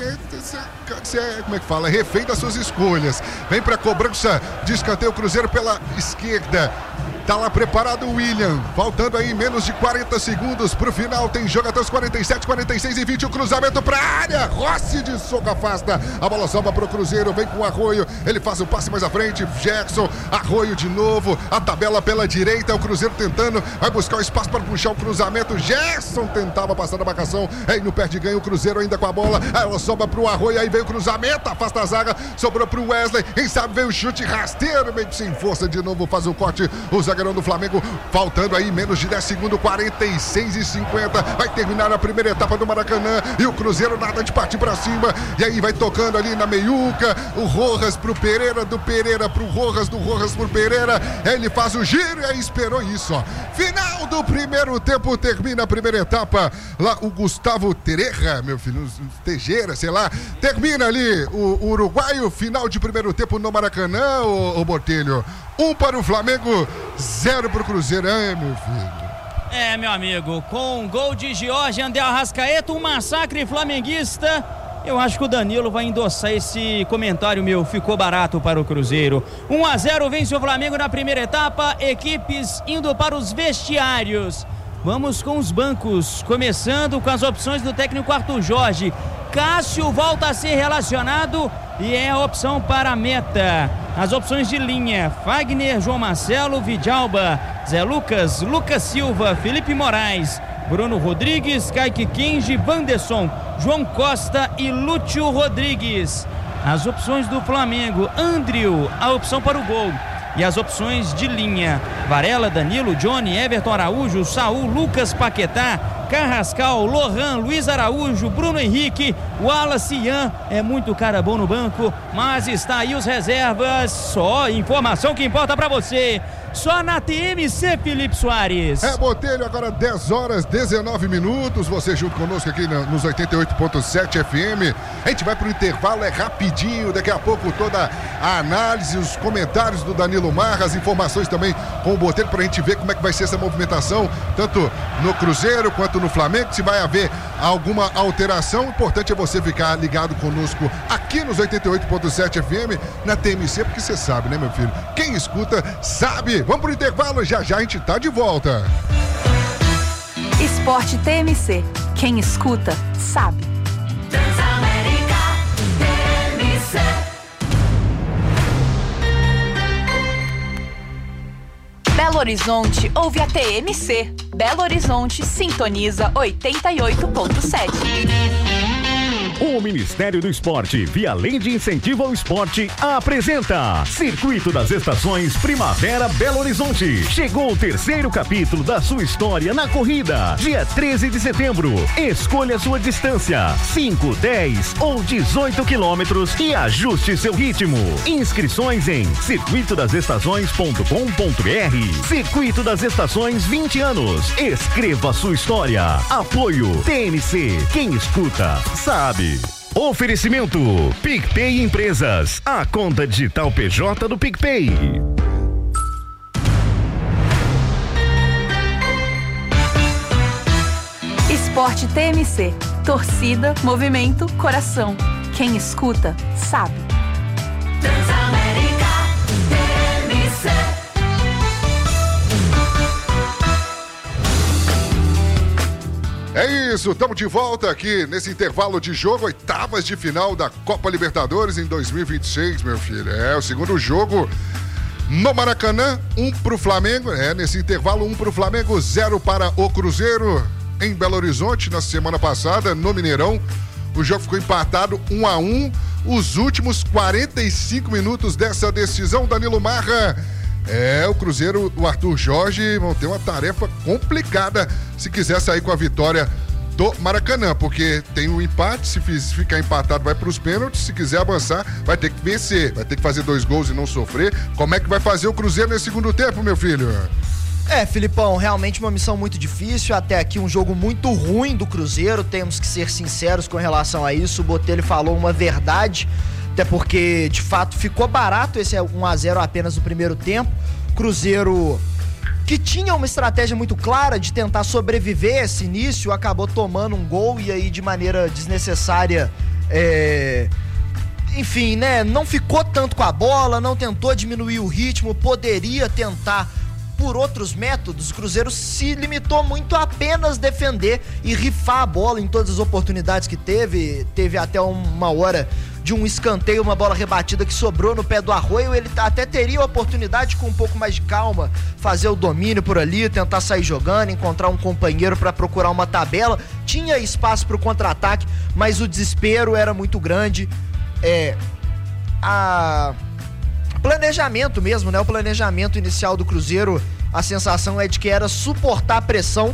Você é, como é que fala, refém das suas escolhas. Vem pra cobrança de escanteio, Cruzeiro pela esquerda. Tá lá preparado o William, faltando aí menos de quarenta segundos pro final, tem jogo até os quarenta e sete, quarenta e seis e vinte, o cruzamento pra área, Rossi de soco afasta, a bola salva pro Cruzeiro, vem com o Arroio, ele faz o passe mais à frente, Gerson, Arroio de novo, a tabela pela direita, o Cruzeiro tentando, vai buscar o espaço para puxar o cruzamento, Gerson tentava passar na marcação, aí no pé de ganho, o Cruzeiro ainda com a bola, aí ela sobra pro Arroio, aí veio o cruzamento, afasta a zaga, sobrou pro Wesley, quem sabe veio o chute rasteiro, meio sem força de novo, faz o corte, o zagueirão do Flamengo, faltando aí menos de dez segundos, quarenta e seis e cinquenta, vai terminar a primeira etapa do Maracanã, e o Cruzeiro nada de partir pra cima, e aí vai tocando ali na meiuca, o Rojas pro Pereira, do Pereira pro Rojas, do Rojas pro Pereira, ele faz o giro e aí esperou isso, ó. Final do primeiro tempo, termina a primeira etapa, lá o Gustavo Tererra, meu filho, Tejera, sei lá, termina ali o, o uruguaio, final de primeiro tempo no Maracanã, o, o Botelho. Um para o Flamengo, zero para o Cruzeiro, é, meu filho. É, meu amigo, com um gol de Jorge André Arrascaeta, um massacre flamenguista. Eu acho que o Danilo vai endossar esse comentário meu, ficou barato para o Cruzeiro. um a zero vence o Flamengo na primeira etapa, equipes indo para os vestiários. Vamos com os bancos, começando com as opções do técnico Arthur Jorge. Cássio volta a ser relacionado e é a opção para a meta. As opções de linha: Fagner, João Marcelo, Vidalba, Zé Lucas, Lucas Silva, Felipe Moraes, Bruno Rodrigues, Kaique Kenji, Vanderson, João Costa e Lúcio Rodrigues. As opções do Flamengo: Andrew, a opção para o gol. E as opções de linha: Varela, Danilo, Johnny, Everton Araújo, Saul, Lucas Paquetá, Carrascal, Lohan, Luiz Araújo, Bruno Henrique, Wallace Ian. É muito cara bom no banco, mas está aí os reservas. Só informação que importa pra você. Só na T M C, Felipe Soares. É, Botelho, agora dez horas, dezenove minutos. Você junto conosco aqui nos oitenta e oito ponto sete F M. A gente vai pro intervalo, é rapidinho. Daqui a pouco toda a análise, os comentários do Danilo Marra, as informações também com o Botelho, pra gente ver como é que vai ser essa movimentação, tanto no Cruzeiro quanto no Flamengo, se vai haver alguma alteração. O importante é você ficar ligado conosco aqui nos oitenta e oito ponto sete F M, na T M C, porque você sabe, né, meu filho? Quem escuta sabe. Vamos pro intervalo, já já a gente tá de volta. Esporte T M C. Quem escuta sabe. Transamérica T M C. Belo Horizonte ouve a T M C. Belo Horizonte sintoniza oitenta e oito ponto sete. O Ministério do Esporte, via Lei de Incentivo ao Esporte, apresenta Circuito das Estações Primavera Belo Horizonte. Chegou o terceiro capítulo da sua história na corrida. Dia treze de setembro. Escolha sua distância: cinco, dez ou dezoito quilômetros e ajuste seu ritmo. Inscrições em circuito das estações ponto com ponto br. Circuito das Estações, vinte anos. Escreva sua história. Apoio T M C. Quem escuta sabe. Oferecimento PicPay Empresas, a conta digital P J do PicPay. Esporte T M C. Torcida, movimento, coração. Quem escuta sabe. Transamérica T M C. É isso, estamos de volta aqui nesse intervalo de jogo, oitavas de final da Copa Libertadores em dois mil e vinte e seis, meu filho. É o segundo jogo no Maracanã, um pro Flamengo, é nesse intervalo, um pro Flamengo, zero para o Cruzeiro. Em Belo Horizonte, na semana passada, no Mineirão, o jogo ficou empatado um a um. Os últimos quarenta e cinco minutos dessa decisão, Danilo Marra. É, o Cruzeiro, o Arthur Jorge vão ter uma tarefa complicada se quiser sair com a vitória do Maracanã, porque tem um empate, se ficar empatado vai para os pênaltis, se quiser avançar vai ter que vencer, vai ter que fazer dois gols e não sofrer. Como é que vai fazer o Cruzeiro nesse segundo tempo, meu filho? É, Filipão, realmente uma missão muito difícil, até aqui um jogo muito ruim do Cruzeiro, temos que ser sinceros com relação a isso. O Botelho falou uma verdade, até porque de fato ficou barato esse um a zero apenas no primeiro tempo. Cruzeiro, que tinha uma estratégia muito clara de tentar sobreviver a esse início, acabou tomando um gol e aí de maneira desnecessária, é... enfim, né, não ficou tanto com a bola, não tentou diminuir o ritmo, poderia tentar por outros métodos. O Cruzeiro se limitou muito a apenas defender e rifar a bola em todas as oportunidades que teve. Teve até uma hora de um escanteio, uma bola rebatida que sobrou no pé do Arroio. Ele até teria a oportunidade, com um pouco mais de calma, fazer o domínio por ali, tentar sair jogando, encontrar um companheiro para procurar uma tabela. Tinha espaço para o contra-ataque, mas o desespero era muito grande. É, a... planejamento mesmo, né? O planejamento inicial do Cruzeiro, a sensação é de que era suportar a pressão,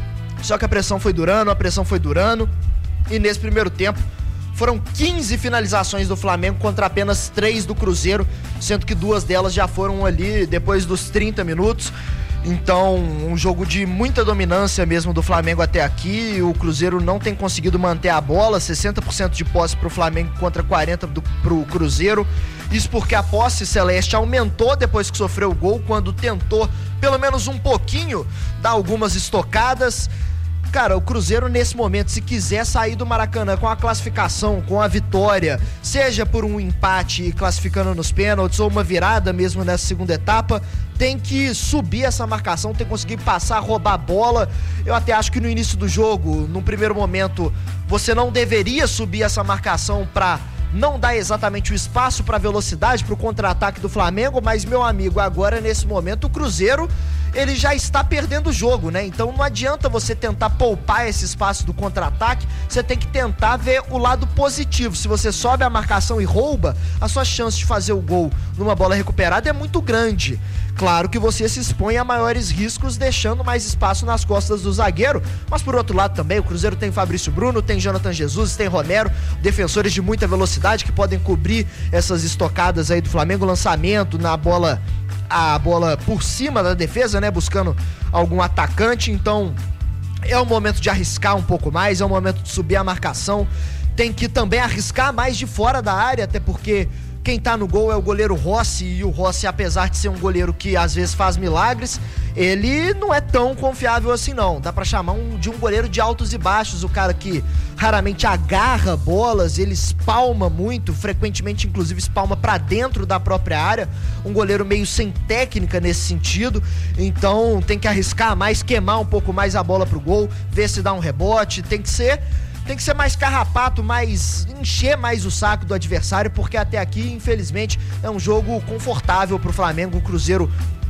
só que a pressão foi durando, a pressão foi durando, e nesse primeiro tempo foram quinze finalizações do Flamengo contra apenas três do Cruzeiro, sendo que duas delas já foram ali depois dos trinta minutos. Então, um jogo de muita dominância mesmo do Flamengo até aqui. O Cruzeiro não tem conseguido manter a bola, sessenta por cento de posse pro Flamengo contra quarenta por cento pro Cruzeiro. Isso porque a posse celeste aumentou depois que sofreu o gol, quando tentou pelo menos um pouquinho dar algumas estocadas. Cara, o Cruzeiro nesse momento, se quiser sair do Maracanã com a classificação, com a vitória, seja por um empate e classificando nos pênaltis ou uma virada mesmo nessa segunda etapa, tem que subir essa marcação, tem que conseguir passar, roubar a bola. Eu até acho que no início do jogo, num primeiro momento, você não deveria subir essa marcação para não dar exatamente o espaço para a velocidade, para o contra-ataque do Flamengo, mas, meu amigo, agora nesse momento o Cruzeiro, ele já está perdendo o jogo, né? Então não adianta você tentar poupar esse espaço do contra-ataque, você tem que tentar ver o lado positivo. Se você sobe a marcação e rouba, a sua chance de fazer o gol numa bola recuperada é muito grande. Claro que você se expõe a maiores riscos deixando mais espaço nas costas do zagueiro, mas por outro lado também o Cruzeiro tem Fabrício Bruno, tem Jonathan Jesus, tem Romero, defensores de muita velocidade que podem cobrir essas estocadas aí do Flamengo, lançamento na bola, a bola por cima da defesa, né, buscando algum atacante. Então é o momento de arriscar um pouco mais, é o momento de subir a marcação, tem que também arriscar mais de fora da área, até porque quem tá no gol é o goleiro Rossi, e o Rossi, apesar de ser um goleiro que às vezes faz milagres, ele não é tão confiável assim não. Dá pra chamar um, de um goleiro de altos e baixos, o cara que raramente agarra bolas, ele espalma muito, frequentemente inclusive espalma pra dentro da própria área, um goleiro meio sem técnica nesse sentido. Então tem que arriscar mais, queimar um pouco mais a bola pro gol, ver se dá um rebote, tem que ser... Tem que ser mais carrapato, mais encher mais o saco do adversário, porque até aqui, infelizmente, é um jogo confortável pro Flamengo. O Cruzeiro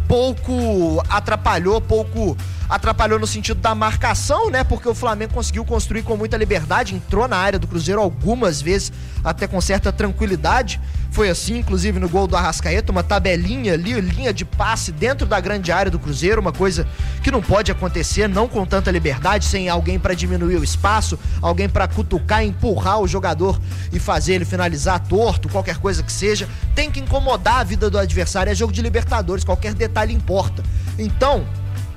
pouco atrapalhou, pouco atrapalhou no sentido da marcação, né? Porque o Flamengo conseguiu construir com muita liberdade, entrou na área do Cruzeiro algumas vezes, até com certa tranquilidade. Foi assim, inclusive, no gol do Arrascaeta, uma tabelinha ali, linha de passe dentro da grande área do Cruzeiro, uma coisa que não pode acontecer, não com tanta liberdade, sem alguém para diminuir o espaço, alguém para cutucar, empurrar o jogador e fazer ele finalizar torto, qualquer coisa que seja. Tem que incomodar a vida do adversário, é jogo de Libertadores, qualquer detalhe importa. Então,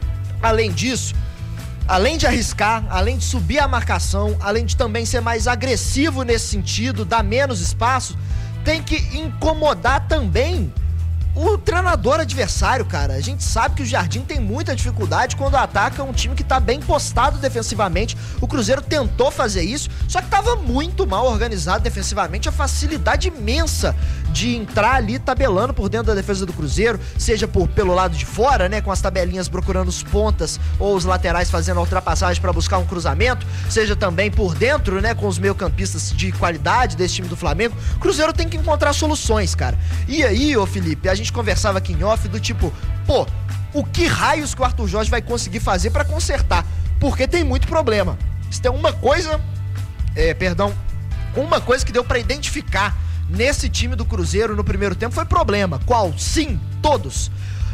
além disso, além de arriscar, além de subir a marcação, além de também ser mais agressivo nesse sentido, dar menos espaço, tem que incomodar também o treinador adversário, cara. A gente sabe que o Jardim tem muita dificuldade quando ataca um time que tá bem postado defensivamente. O Cruzeiro tentou fazer isso, só que tava muito mal organizado defensivamente. A facilidade imensa de entrar ali tabelando por dentro da defesa do Cruzeiro, seja por, pelo lado de fora, né, com as tabelinhas procurando os pontas ou os laterais fazendo a ultrapassagem para buscar um cruzamento, seja também por dentro, né, com os meio-campistas de qualidade desse time do Flamengo. O Cruzeiro tem que encontrar soluções, cara. E aí, ô Felipe, a gente conversava aqui em off do tipo, pô, o que raios que o Arthur Jorge vai conseguir fazer pra consertar? Porque tem muito problema. Se tem uma coisa, é, perdão, Uma coisa que deu pra identificar nesse time do Cruzeiro no primeiro tempo foi problema. Qual? Sim, todos.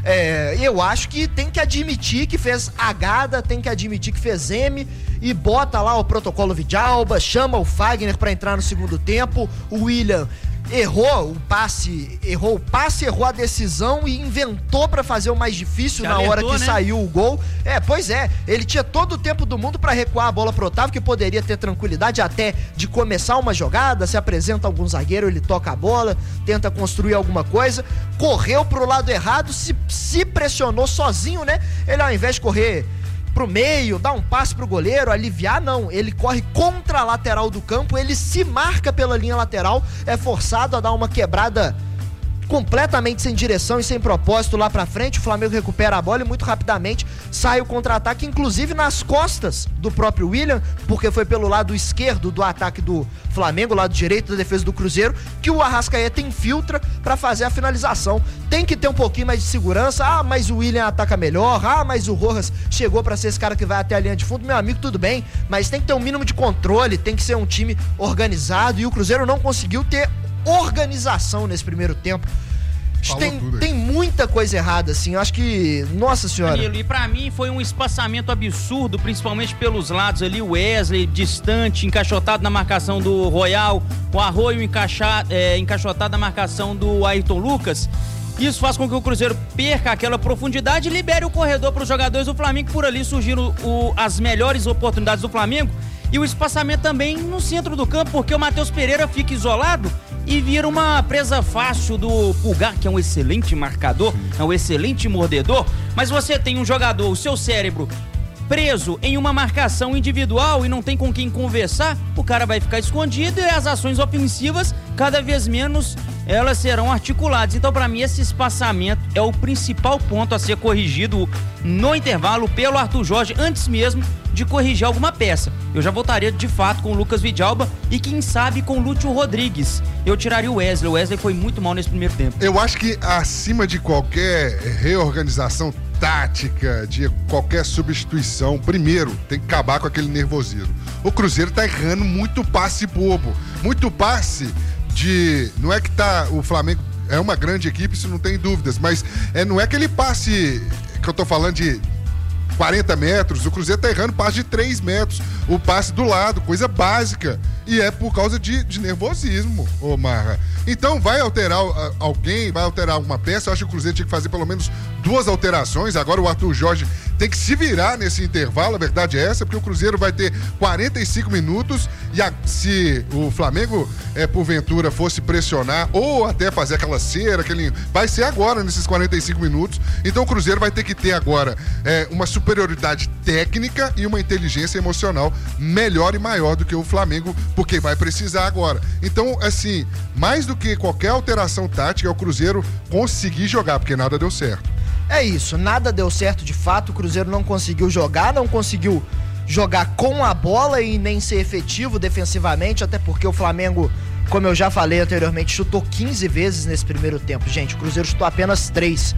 É, eu acho que tem que admitir que fez Agada, tem que admitir que fez M e bota lá o protocolo Vidalba, chama o Fagner pra entrar no segundo tempo. O William errou o passe, errou o passe, errou a decisão e inventou pra fazer o mais difícil. Se na alertou, hora que né? saiu o gol. É, pois é, ele tinha todo o tempo do mundo pra recuar a bola pro Otávio, que poderia ter tranquilidade até de começar uma jogada, se apresenta algum zagueiro, ele toca a bola, tenta construir alguma coisa, correu pro lado errado, se, se pressionou sozinho, né? Ele ao invés de correr pro meio, dar um passe pro goleiro, aliviar, não, ele corre contra a lateral do campo, ele se marca pela linha lateral, é forçado a dar uma quebrada completamente sem direção e sem propósito lá pra frente. O Flamengo recupera a bola e muito rapidamente sai o contra-ataque, inclusive nas costas do próprio William, porque foi pelo lado esquerdo do ataque do Flamengo, lado direito da defesa do Cruzeiro, que o Arrascaeta infiltra pra fazer a finalização. Tem que ter um pouquinho mais de segurança. Ah, mas o William ataca melhor. Ah, mas o Rojas chegou pra ser esse cara que vai até a linha de fundo. Meu amigo, tudo bem, mas tem que ter um mínimo de controle, tem que ser um time organizado, e o Cruzeiro não conseguiu ter organização nesse primeiro tempo. Tem, tem muita coisa errada, assim. Eu acho que, nossa senhora. Danilo, e pra mim foi um espaçamento absurdo, principalmente pelos lados ali. O Wesley distante, encaixotado na marcação do Royal, o Arroio encaixado, é, encaixotado na marcação do Ayrton Lucas. Isso faz com que o Cruzeiro perca aquela profundidade e libere o corredor para os jogadores do Flamengo. Por ali surgiram o, as melhores oportunidades do Flamengo. E o espaçamento também no centro do campo, porque o Matheus Pereira fica isolado e vira uma presa fácil do Pulgar, que é um excelente marcador, é um excelente mordedor, mas você tem um jogador, o seu cérebro, preso em uma marcação individual e não tem com quem conversar, o cara vai ficar escondido e as ações ofensivas, cada vez menos, elas serão articuladas. Então, para mim, esse espaçamento é o principal ponto a ser corrigido no intervalo pelo Arthur Jorge, antes mesmo de corrigir alguma peça. Eu já voltaria de fato com o Lucas Vidalba e quem sabe com o Lúcio Rodrigues. Eu tiraria o Wesley. O Wesley foi muito mal nesse primeiro tempo. Eu acho que acima de qualquer reorganização tática, de qualquer substituição, primeiro tem que acabar com aquele nervosismo. O Cruzeiro tá errando muito passe bobo, muito passe de... Não é que tá... O Flamengo é uma grande equipe, isso não tem dúvidas, mas é, não é aquele passe que eu tô falando de quarenta metros, o Cruzeiro tá errando passe de três metros, o passe do lado, coisa básica, e é por causa de, de nervosismo, ô Marra. Então vai alterar uh, alguém, vai alterar alguma peça. Eu acho que o Cruzeiro tinha que fazer pelo menos duas alterações. Agora o Arthur Jorge tem que se virar nesse intervalo, a verdade é essa, porque o Cruzeiro vai ter quarenta e cinco minutos e a, se o Flamengo, é, porventura, fosse pressionar ou até fazer aquela cera, aquele, vai ser agora nesses quarenta e cinco minutos. Então o Cruzeiro vai ter que ter agora é, uma superioridade técnica e uma inteligência emocional melhor e maior do que o Flamengo, porque vai precisar agora. Então, assim, mais do que qualquer alteração tática, é o Cruzeiro conseguir jogar, porque nada deu certo. É isso, nada deu certo de fato. O Cruzeiro não conseguiu jogar, não conseguiu jogar com a bola e nem ser efetivo defensivamente, até porque o Flamengo, como eu já falei anteriormente, chutou quinze vezes nesse primeiro tempo. Gente, o Cruzeiro chutou apenas três.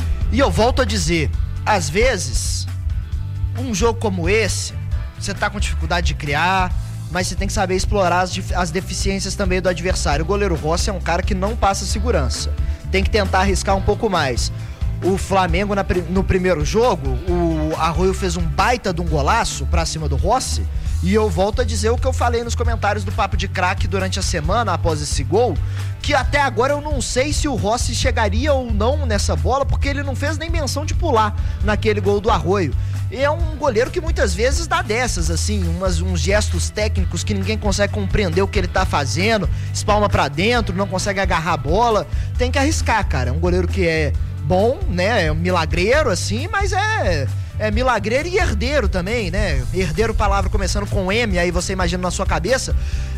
E eu volto a dizer, às vezes, um jogo como esse, você tá com dificuldade de criar, mas você tem que saber explorar as, as deficiências também do adversário. O goleiro Rossi é um cara que não passa segurança. Tem que tentar arriscar um pouco mais. O Flamengo, na, no primeiro jogo, o Arroio fez um baita de um golaço pra cima do Rossi. E eu volto a dizer o que eu falei nos comentários do Papo de Craque durante a semana, após esse gol, que até agora eu não sei se o Rossi chegaria ou não nessa bola, porque ele não fez nem menção de pular naquele gol do Arroio. E é um goleiro que muitas vezes dá dessas, assim, umas, uns gestos técnicos que ninguém consegue compreender o que ele tá fazendo, espalma pra dentro, não consegue agarrar a bola. Tem que arriscar, cara. É um goleiro que é bom, né? É um milagreiro, assim, mas é... É milagreiro e herdeiro também, né? Herdeiro, palavra começando com M, aí você imagina na sua cabeça.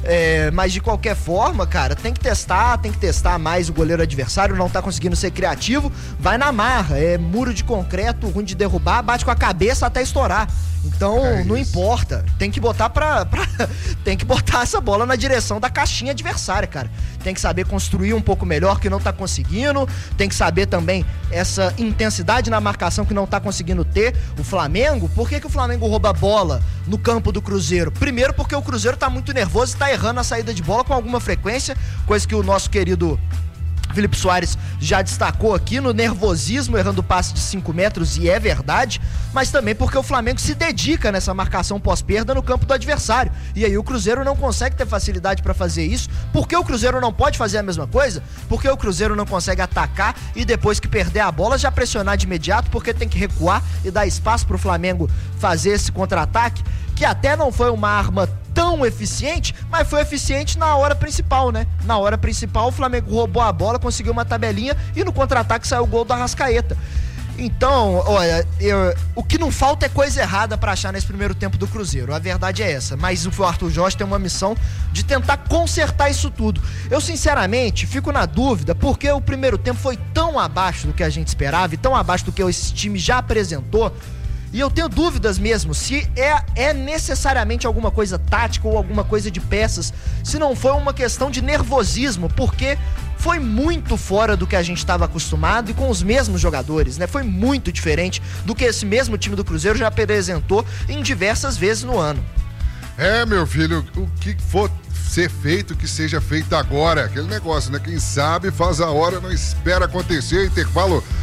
É, mas de qualquer forma, cara, tem que testar, tem que testar mais o goleiro adversário, não tá conseguindo ser criativo, vai na marra, é muro de concreto, ruim de derrubar, bate com a cabeça até estourar. Então, É não isso. importa. Tem que botar pra, pra- Tem que botar essa bola na direção da caixinha adversária, cara. Tem que saber construir um pouco melhor, que não tá conseguindo. Tem que saber também essa intensidade na marcação que não tá conseguindo ter. O Flamengo, por que que o Flamengo rouba a bola no campo do Cruzeiro? Primeiro porque o Cruzeiro tá muito nervoso e tá errando a saída de bola com alguma frequência, coisa que o nosso querido Felipe Soares já destacou aqui no nervosismo, errando passe de cinco metros, e é verdade, mas também porque o Flamengo se dedica nessa marcação pós-perda no campo do adversário, e aí o Cruzeiro não consegue ter facilidade pra fazer isso. Por que o Cruzeiro não pode fazer a mesma coisa? Porque o Cruzeiro não consegue atacar e depois que perder a bola já pressionar de imediato, porque tem que recuar e dar espaço pro Flamengo fazer esse contra-ataque, que até não foi uma arma tão eficiente, mas foi eficiente na hora principal, né? Na hora principal o Flamengo roubou a bola, conseguiu uma tabelinha e no contra-ataque saiu o gol do Arrascaeta. Então, olha, eu- o que não falta é coisa errada pra achar nesse primeiro tempo do Cruzeiro, a verdade é essa, mas o Arthur Jorge tem uma missão de tentar consertar isso tudo. Eu sinceramente fico na dúvida porque o primeiro tempo foi tão abaixo do que a gente esperava e tão abaixo do que esse time já apresentou. E eu tenho dúvidas mesmo se é, é necessariamente alguma coisa tática ou alguma coisa de peças, se não foi uma questão de nervosismo, porque foi muito fora do que a gente estava acostumado e com os mesmos jogadores, né? Foi muito diferente do que esse mesmo time do Cruzeiro já apresentou em diversas vezes no ano. É, meu filho, o que for ser feito, que seja feito agora. Aquele negócio, né? Quem sabe faz a hora, não espera acontecer. Intervalo